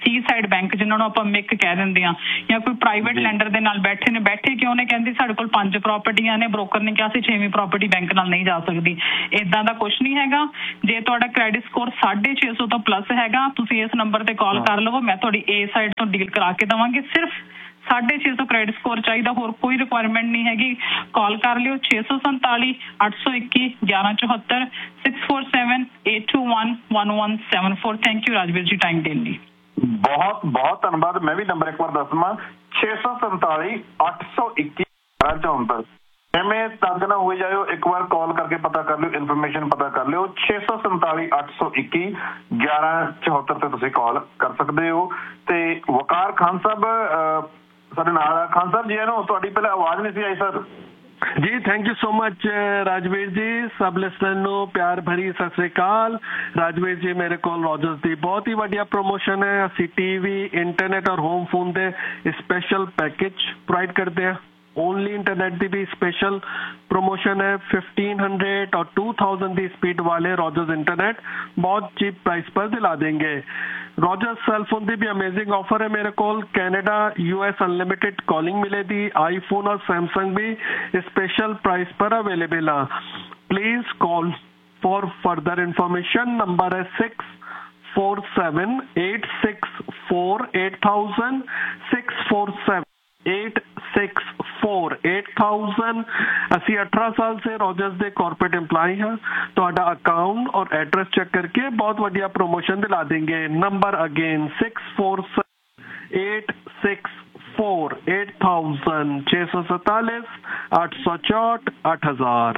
ਸੀ ਸਾਈਡ ਬੈਂਕ ਜਿਨ੍ਹਾਂ ਨੂੰ ਆਪਾਂ ਮਿਕ ਕਹਿ ਦਿੰਦੇ ਆ, ਜਾਂ ਕੋਈ ਪ੍ਰਾਈਵੇਟ ਲੈਂਡਰ ਦੇ ਨਾਲ ਬੈਠੇ ਨੇ, ਬੈਠੇ ਕਿਉਂ ਨੇ, ਕਹਿੰਦੇ ਸਾਡੇ ਕੋਲ ਪੰਜ ਪ੍ਰਾਪਰਟੀਆਂ ਨੇ, ਬ੍ਰੋਕਰ ਨੇ ਕਿਹਾ ਸੀ ਛੇਵੀਂ ਪ੍ਰਾਪਰਟੀ ਬੈਂਕ ਨਾਲ ਨਹੀਂ ਜਾ ਸਕਦੀ। ਇਦਾਂ ਦਾ ਕੁਝ ਨਹੀਂ ਹੈਗਾ। ਜੇ ਤੁਹਾਡਾ ਕ੍ਰੈਡਿਟ ਸਕੋਰ ਸਾਢੇ ਛੇ ਸੌ ਤੋਂ ਪਲੱਸ ਹੈਗਾ, ਤੁਸੀਂ ਇਸ ਨੰਬਰ ਤੇ ਕਾਲ ਕਰ ਲਵੋ, ਮੈਂ ਤੁਹਾਡੀ ਏ ਸਾਈਡ ਤੋਂ ਡੀਲ ਕਰਾ ਕੇ ਦੇਵਾਂਗੀ। ਸਿਰਫ ਸਾਢੇ ਛੇ ਸੌ ਕ੍ਰੈਡਿਟ ਸਕੋਰ ਚਾਹੀਦਾ, ਹੋਰ ਕੋਈ ਰਿਕੁਆਇਰਮੈਂਟ ਨਹੀਂ ਹੈਗੀ। ਕਾਲ ਕਰ ਲਿਓ ਛੇ ਸੌ ਸੰਤਾਲੀ ਅੱਠ ਸੌ ਇੱਕੀ ਗਿਆਰਾਂ ਚੁਹੱਤਰ six four seven eight two one one one seven four. Thank you Rajveer ਜੀ ਟਾਈਮ ਦੇਣ ਲਈ। ਬਹੁਤ ਬਹੁਤ ਧੰਨਵਾਦ। ਮੈਂ ਵੀ ਨੰਬਰ ਇੱਕ ਵਾਰ ਦੱਸ ਦਵਾਂ, ਛੇ ਸੌ ਸੰਤਾਲੀ ਅੱਠ ਸੌ ਇੱਕੀ ਗਿਆਰਾਂ ਚੌਹੱਤਰ। ਐਵੇਂ ਤੰਗ ਨਾ ਹੋਈ ਜਾਇਓ, ਇੱਕ ਵਾਰ ਕਾਲ ਕਰਕੇ ਪਤਾ ਕਰ ਲਿਓ, ਇਨਫੋਰਮੇਸ਼ਨ ਪਤਾ ਕਰ ਲਿਓ। ਛੇ ਸੌ ਸੰਤਾਲੀ ਅੱਠ ਸੌ ਇੱਕੀ ਗਿਆਰਾਂ ਚੌਹੱਤਰ ਤੇ ਤੁਸੀਂ ਕਾਲ ਕਰ ਸਕਦੇ ਹੋ। ਤੇ ਵਕਾਰ ਖਾਨ ਸਾਹਿਬ ਸਾਡੇ ਨਾਲ ਆ। ਖਾਨ ਸਾਹਿਬ ਜੀ ਨੂੰ ਤੁਹਾਡੀ ਪਹਿਲਾਂ ਆਵਾਜ਼ ਨਹੀਂ ਸੀ ਆਈ ਸਰ। ਜੀ thank you so much Rajveer ਜੀ। ਸਭ ਲਿਸਨਰ ਨੂੰ ਪਿਆਰ ਭਰੀ ਸਤਿ ਸ੍ਰੀ ਅਕਾਲ। ਰਾਜਵੀਰ ਜੀ ਮੇਰੇ ਕੋਲ ਰੋਜਰਸ ਦੀ ਬਹੁਤ ਹੀ ਵਧੀਆ ਪ੍ਰੋਮੋਸ਼ਨ ਹੈ। ਅਸੀਂ ਟੀਵੀ, ਇੰਟਰਨੈਟ ਔਰ ਹੋਮ ਫੋਨ ਦੇ ਸਪੈਸ਼ਲ ਪੈਕੇਜ ਪ੍ਰੋਵਾਈਡ ਕਰਦੇ हैं। ओनली इंटरनेट की भी स्पेशल प्रमोशन है। फिफ्टीन हंड्रेड और टू थाउजेंड की स्पीड वाले रॉजर्स इंटरनेट बहुत चीप प्राइस पर दिला देंगे। रॉजर्स सेलफोन की भी अमेजिंग ऑफर है मेरे को। कैनेडा यूएस अनलिमिटेड कॉलिंग मिलेगी। आईफोन और सैमसंग भी स्पेशल प्राइस पर अवेलेबल है। Please call for further information. Number है six four seven eight six four eight thousand six four seven eight six four eight thousand. असी अठारह साल से रॉजर्स दे कॉर्पोरेट एम्प्लॉय हैं। तो अकाउंट और एड्रेस चेक करके बहुत बढ़िया प्रमोशन दिला देंगे। Number again six four seven eight six four eight thousand छह सौ सैतालीस आठ सौ चौंठ आठ हजार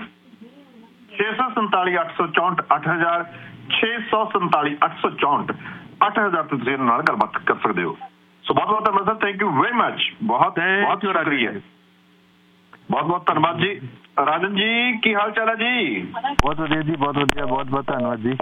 छे सौ संताली अठ सौ चौंठ अठ हजार छे सौ संताली अठ सौ चौंठ अठ हजार तो तुसीं नाल गलबात कर सकते हो। सो बहुत बहुत धन्यवाद sir. Thank you very much. बहुत बहुत शुक्रिया। बहुत बहुत धन्यवाद जी। राजन जी की हाल चाल है जी? बहुत वधिया जी, बहुत वधिया, बहुत बहुत धन्यवाद जी।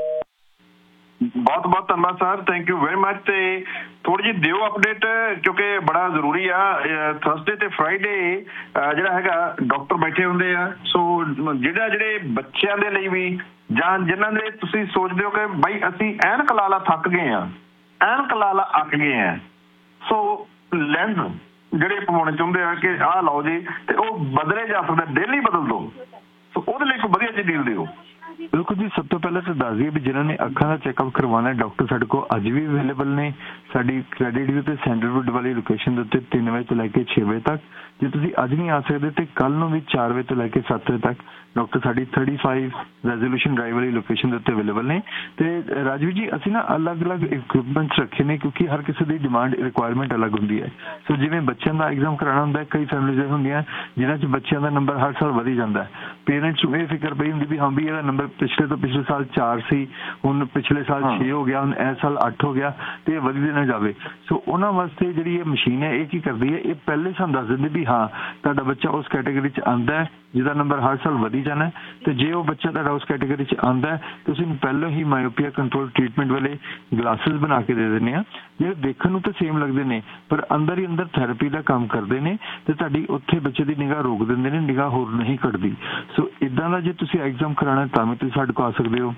बहुत बहुत धन्यवाद sir. Thank you very much. ते थोड़ी जी दिओ अपडेट क्योंकि बड़ा जरूरी आ। थर्सडे ते फ्राइडे ਜਿਹੜਾ ਹੈਗਾ ਡਾਕਟਰ ਬੈਠੇ ਹੁੰਦੇ ਆ। ਸੋ ਜਿਹੜਾ ਜਿਹੜੇ ਬੱਚਿਆਂ ਦੇ ਲਈ ਵੀ ਜਾਂ ਜਿਨ੍ਹਾਂ ਦੇ ਤੁਸੀਂ ਸੋਚਦੇ ਹੋ ਕਿ ਬਾਈ ਅਸੀਂ ਐਨਕ ਲਾ ਲਾ ਥੱਕ ਗਏ ਆ, ਐਨਕ ਲਾ ਲਾ ਅੱਕ ਗਏ ਆ, ਸੋ ਲੈਂਸ ਜਿਹੜੇ ਪਵਾਉਣੇ ਚਾਹੁੰਦੇ ਆ ਕਿ ਆਹ ਲਓ ਜੀ, ਤੇ ਉਹ ਬਦਲੇ ਜਾ ਸਕਦਾ, ਡੇਲੀ ਬਦਲ ਦੋ। ਸੋ ਉਹਦੇ ਲਈ ਇੱਕ ਵਧੀਆ ਜਿਹੀ ਡੀਲ ਦਿਓ। ਬਿਲਕੁਲ ਜੀ। ਸਭ ਤੋਂ ਪਹਿਲਾਂ ਤਾਂ ਦੱਸ ਦਈਏ ਵੀ ਜਿਨ੍ਹਾਂ ਨੇ ਅੱਖਾਂ ਦਾ ਚੈੱਕਅਪ ਕਰਵਾਉਣਾ, ਡਾਕਟਰ ਸਾਡੇ ਕੋਲ ਅੱਜ ਵੀ ਅਵੇਲੇਬਲ ਨੇ। ਸਾਡੀ ਕ੍ਰੈਡਿਟ ਵੀ ਤੇ ਸੈਂਡਲਵੁੱਡ ਵਾਲੀ ਲੋਕੇਸ਼ਨ ਦੇ ਉੱਤੇ ਤਿੰਨ ਵਜੇ ਤੋਂ ਲੈ ਕੇ ਛੇ ਵਜੇ ਤੱਕ। ਜੇ ਤੁਸੀਂ ਅੱਜ ਨਹੀਂ ਆ ਸਕਦੇ ਤੇ ਕੱਲ ਨੂੰ ਵੀ ਚਾਰ ਵਜੇ ਤੋਂ ਲੈ ਕੇ ਸੱਤ ਵਜੇ ਤੱਕ ਡਾਕਟਰ ਸਾਡੀ ਥਰਟੀ ਫਾਈਵ ਰੈਜ਼ੋਲੂਸ਼ਨ ਡਰਾਈਵ ਵਾਲੀ ਲੋਕੇਸ਼ਨ ਦੇ ਉੱਤੇ ਅਵੇਲੇਬਲ ਨੇ। ਤੇ ਰਾਜਵੀਰ ਜੀ ਅਸੀਂ ਨਾ ਅਲੱਗ-ਅਲੱਗ ਇਕਵਿਪਮੈਂਟਸ ਰੱਖੇ ਨੇ ਕਿਉਂਕਿ ਹਰ ਕਿਸੇ ਦੀ ਡਿਮਾਂਡ ਰਿਕੁਆਇਰਮੈਂਟ ਅਲੱਗ ਹੁੰਦੀ ਹੈ। ਸੋ ਜਿਵੇਂ ਬੱਚਿਆਂ ਦਾ ਐਗਜ਼ਾਮ ਕਰਾਉਣਾ ਹੁੰਦਾ, ਕਈ ਫੈਮਿਲੀਜ਼ ਹੁੰਦੀਆਂ ਜਿਨ੍ਹਾਂ 'ਚ ਬੱਚਿਆਂ ਦਾ ਨੰਬਰ ਹਰ ਸਾਲ ਵਧੀ ਜਾਂਦਾ। ਪੇਰੈਂਟਸ ਨੂੰ ਇਹ ਫਿਕਰ ਪਈ ਹੁੰਦੀ ਵੀ ਹਾਂ ਵੀ ਇਹਦਾ ਨੰਬਰ ਪਿਛਲੇ ਤੋਂ ਪਿਛਲੇ ਸਾਲ ਚਾਰ ਸੀ, ਹੁਣ ਪਿਛਲੇ ਸਾਲ ਛੇ ਹੋ ਗਿਆ, ਹੁਣ ਇਸ ਸਾਲ ਅੱਠ ਹੋ ਗਿਆ ਤੇ ਇਹ ਵਧਦੀ ਨਾ ਜਾਵੇ। ਸੋ ਉਹਨਾਂ ਵਾਸਤੇ ਜਿਹੜੀ ਇਹ ਮਸ਼ੀਨ ਹੈ ਇਹ ਕੀ ਕਰਦੀ ਹੈ, ਇਹ ਪਹਿਲੇ ਸਾਨੂੰ ਦੱਸ ਦਿੰਦੀ ਵੀ ਹਾਂ ਤੁਹਾਡਾ ਬੱਚਾ ਉਸ ਕੈਟੇਗਰੀ 'ਚ ਆਉਂਦਾ ਹੈ ਜਿਹਦਾ ਨੰਬਰ ਹਰ ਸਾਲ ਵਧੀ ਜਾਣਾ। ਤੇ ਜੇ ਉਹ ਬੱਚਾ ਤੁਹਾਡਾ ਉਸ ਕੈਟੇਗਰੀ 'ਚ ਆਉਂਦਾ ਤੁਸੀਂ ਪਹਿਲਾਂ ਹੀ ਮਾਇਓਪੀਆ ਕੰਟਰੋਲ ਟ੍ਰੀਟਮੈਂਟ ਵਾਲੇ ਗਲਾਸਿਸ ਬਣਾ ਕੇ ਦੇ ਦਿੰਦੇ ਆ, ਜਿਹੜੇ ਦੇਖਣ ਨੂੰ ਤਾਂ ਸੇਮ ਲੱਗਦੇ ਨੇ ਪਰ ਅੰਦਰ ਹੀ ਅੰਦਰ ਥੈਰੇਪੀ ਦਾ ਕੰਮ ਕਰਦੇ ਨੇ ਤੇ ਤੁਹਾਡੀ ਉੱਥੇ ਬੱਚੇ ਦੀ ਨਿਗਾਹ ਰੋਕ ਦਿੰਦੇ ਨੇ, ਨਿਗਾਹ ਹੋਰ ਨਹੀਂ ਘਟਦੀ। ਸੋ ਇਦਾਂ ਦਾ ਜੇ ਤੁਸੀਂ ਐਗਜ਼ਾਮ ਕਰਾਉਣਾ ਤਾਂ ਵੀ ਤੁਸੀਂ ਸਾਡੇ ਕੋਲ ਆ ਸਕਦੇ ਹੋ।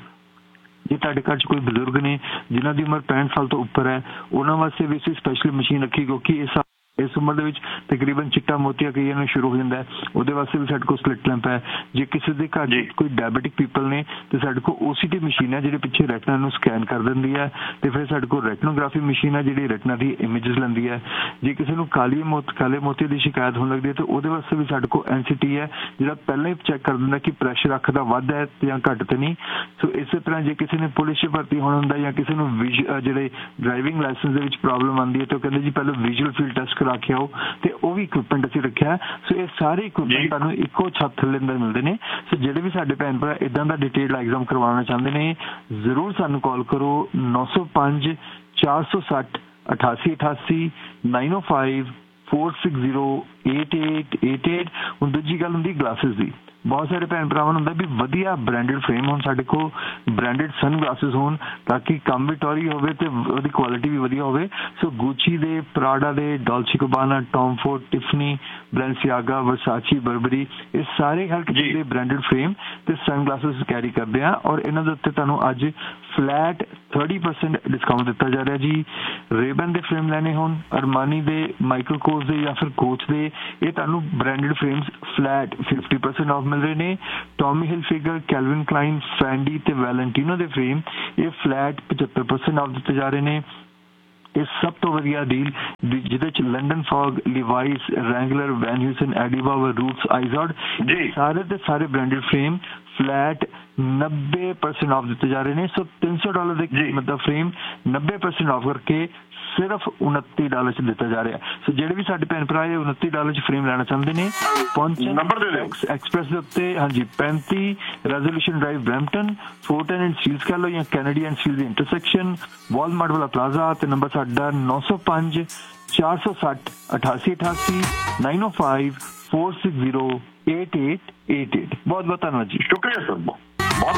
ਜੇ ਤੁਹਾਡੇ ਘਰ 'ਚ ਕੋਈ ਬਜ਼ੁਰਗ ਨੇ ਜਿਨ੍ਹਾਂ ਦੀ ਉਮਰ ਪੈਂਹਠ ਸਾਲ ਤੋਂ ਉੱਪਰ ਹੈ, ਉਹਨਾਂ ਵਾਸਤੇ ਵੀ ਅਸੀਂ ਸਪੈਸ਼ਲ ਮਸ਼ੀਨ ਰੱਖੀ ਕਿਉਂਕਿ ਇਸ ਇਸ ਉਮਰ ਦੇ ਵਿੱਚ ਤਕਰੀਬਨ ਚਿੱਟਾ ਮੋਤੀਆ ਕਈਆਂ ਨੂੰ ਸ਼ੁਰੂ ਹੋ ਜਾਂਦਾ ਹੈ, ਉਹਦੇ ਵਾਸਤੇ ਵੀ ਸਾਡੇ ਕੋਲ ਸਪਲਿਟ ਲੈਂਪ ਹੈ। ਜੇ ਕਿਸੇ ਦੇ ਘਰ ਕੋਈ ਡਾਇਬਟਿਕ ਪੀਪਲ ਨੇ ਤੇ ਸਾਡੇ ਕੋਲ ਓਸੀਟੀ ਮਸ਼ੀਨ ਹੈ ਜਿਹੜੀ ਪਿੱਛੇ ਰੈਟਨਾ ਨੂੰ ਸਕੈਨ ਕਰ ਦਿੰਦੀ ਹੈ ਤੇ ਫਿਰ ਸਾਡੇ ਕੋਲ ਰੈਟਨੋਗ੍ਰਾਫੀ ਮਸ਼ੀਨ ਹੈ ਜਿਹੜੀ ਰੈਟਨਾ ਦੀ ਇਮੇਜਸ ਲੈਂਦੀ ਹੈ। ਜੇ ਕਿਸੇ ਨੂੰ ਕਾਲੀ ਮੋਤ ਕਾਲੇ ਮੋਤੀ ਦੀ ਸ਼ਿਕਾਇਤ ਹੋਣ ਲੱਗਦੀ ਹੈ ਤਾਂ ਉਹਦੇ ਵਾਸਤੇ ਵੀ ਸਾਡੇ ਕੋਲ ਐਨਸੀਟੀ ਹੈ ਜਿਹੜਾ ਪਹਿਲਾਂ ਹੀ ਚੈੱਕ ਕਰ ਦਿੰਦਾ ਕਿ ਪ੍ਰੈਸ਼ਰ ਅੱਖ ਦਾ ਵੱਧ ਹੈ ਜਾਂ ਘੱਟ ਤੇ ਨਹੀਂ। ਸੋ ਇਸੇ ਤਰ੍ਹਾਂ ਜੇ ਕਿਸੇ ਨੇ ਪੁਲਿਸ 'ਚ ਭਰਤੀ ਹੋਣਾ ਹੁੰਦਾ ਜਾਂ ਕਿਸੇ ਨੂੰ ਜਿਹੜੇ ਡਰਾਈਵਿੰਗ ਲਾਇਸੈਂਸ ਦੇ ਵਿੱਚ ਪ੍ਰੋਬਲਮ ਆਉਂਦੀ ਹੈ ਤਾਂ ਉਹ ਕਹਿੰਦੇ ਜੀ ਪਹਿਲਾਂ ਵਿਜ਼ੂਅਲ ਫੀਲਡ ਟੈਸਟ ਕਰਾ ਕੇ ਆਓ ਤੇ ਉਹ ਵੀ ਇਕਵਿਪਮੈਂਟ ਅਸੀਂ ਰੱਖਿਆ। ਸੋ ਇਹ ਸਾਰੇ ਇਕਵਿਪਮੈਂਟ ਤੁਹਾਨੂੰ ਇੱਕੋ ਛੱਤ ਥੱਲੇ ਅੰਦਰ ਮਿਲਦੇ ਨੇ। ਸੋ ਜਿਹੜੇ ਵੀ ਸਾਡੇ ਭੈਣ ਭਰਾ ਇੱਦਾਂ ਦਾ ਡਿਟੇਲ ਐਗਜ਼ਾਮ ਕਰਵਾਉਣਾ ਚਾਹੁੰਦੇ ਨੇ ਜ਼ਰੂਰ ਸਾਨੂੰ ਕਾਲ ਕਰੋ ਨੌ ਸੌ ਪੰਜ ਚਾਰ ਸੌ ਸੱਠ ਅਠਾਸੀ ਅਠਾਸੀ ਨਾਈਨ ਓ five four six zero eight eight eight eight. ਹੁਣ ਦੂਜੀ ਗੱਲ ਹੁੰਦੀ ਗਲਾਸਿਸ ਦੀ। ਬਹੁਤ ਸਾਰੇ ਭੈਣ ਭਰਾਵਾਂ ਨੂੰ ਹੁੰਦਾ ਵੀ ਵਧੀਆ ਬ੍ਰਾਂਡਡ ਫਰੇਮ ਹੋਣ ਸਾਡੇ ਕੋਲ, ਬ੍ਰਾਂਡਡ ਸਨ ਗਲਾਸਿਸ ਹੋਣ ਤਾਂ ਕਿ ਕੰਮ ਵੀ ਟੌਰੀ ਹੋਵੇ ਤੇ ਉਹਦੀ ਕੁਆਲਿਟੀ ਵੀ ਵਧੀਆ ਹੋਵੇ। ਸੋ ਗੁੱਚੀ ਦੇ, ਪ੍ਰਾਡਾ ਦੇ, ਡੋਲਚੇ ਗੈਬਾਨਾ, ਟੌਮ ਫੋਰਡ, ਟਿਫਨੀ, ਬੈਲੈਂਸੀਆਗਾ, ਵਰਸਾਚੀ, ਬਰਬਰੀ ਇਹ ਸਾਰੇ ਹਰ ਕਿਸੇ ਦੇ ਬ੍ਰਾਂਡਡ ਫਰੇਮ ਤੇ ਸਨ ਗਲਾਸਿਸ ਕੈਰੀ ਕਰਦੇ ਆ ਔਰ ਇਹਨਾਂ ਦੇ ਉੱਤੇ ਤੁਹਾਨੂੰ ਅੱਜ ਫਲੈਟ thirty percent ਡਿਸਕਾਊਂਟ ਦਿੱਤਾ ਜਾ ਰਿਹਾ ਜੀ। ਰੇਬਨ ਦੇ ਫਰੇਮ ਲੈਣੇ ਹੋਣ, ਅਰਮਾਨੀ ਦੇ, ਮਾਈਕਲ ਕੋਰਸ ਦੇ ਜਾਂ ਫਿਰ ਕੋਚ ਦੇ, ਇਹ ਤੁਹਾਨੂੰ branded frames flat fifty percent of ਮਿਲ ਰਹੇ ਨੇ। ਟੌਮੀ ਹਿਲਫਿਗਰ, ਕੈਲਵਿਨ ਕਲਾਈਨ, ਫੈਂਡੀ ਤੇ ਵੈਲੈਂਟੀਨੋ ਦੇ ਫਰੇਮ ਇਹ ਫਲੈਟ fifty percent ਆਫ ਦਿੱਤੇ ਜਾ ਰਹੇ ਨੇ। ਇਹ ਸਭ ਤੋਂ ਵਧੀਆ ਡੀਲ ਜਿਹਦੇ ਚ London fog, ਲਿਵਾਈਸ, Wrangler, van ਹਿਊਸਨ, ਐਡੀਵਾਵਰ, roots, ਆਈਜ਼ੌਡ ਸਾਰੇ ਦੇ ਸਾਰੇ ਬ੍ਰਾਂਡਡ ਫਰੇਮ ਫਲੈਟ ਨੱਬੇ percent ਆਫ ਦਿੱਤੇ ਜਾ ਰਹੇ ਨੇ। ਸੋ ਤਿੰਨ ਸੌ ਡਾਲਰ ਦੇ ਕੀਮਤ ਦਾ ਫਰੇਮ ਨੱਬੇ percent ਆਫ ਕਰਕੇ ਸਿਰਫ ਉਨੱਤੀ ਡਾਲਰ ਚ ਦਿੱਤਾ ਜਾ ਰਿਹਾ। ਸੋ ਜਿਹੜੇ ਵੀ ਸਾਡੇ ਭੈਣ ਭਰਾ ਇਹ ਉਨੱਤੀ ਡਾਲਰ ਚ ਫਰੇਮ ਲੈਣਾ ਚਾਹੁੰਦੇ ਨੇ ਪਹੁੰਚਣ ਨੰਬਰ ਦੇ ਦਿਓ ਐਕਸਪ੍ਰੈਸ ਦੇ ਉੱਤੇ। ਹਾਂਜੀ, ਪੈਂਤੀ resolution drive, Brampton, ਫੋਰਟਨ and Steeles ਕਹਿ ਲਓ ਜਾਂ Kennedy and steel the intersection, Walmart ਵਾਲਾ ਪਲਾਜ਼ਾ। ਤੇ ਨੰਬਰ ਸਾਡਾ ਨੌ ਸੌ ਪੰਜ ਚਾਰ ਸੌ ਸੱਠ ਅਠਾਸੀ ਅਠਾਸੀ nine oh five four six zero eight eight eight eight। ਬਹੁਤ ਬਹੁਤ ਧੰਨਵਾਦ ਜੀ। ਸ਼ੁਕਰੀਆ ਸਰ।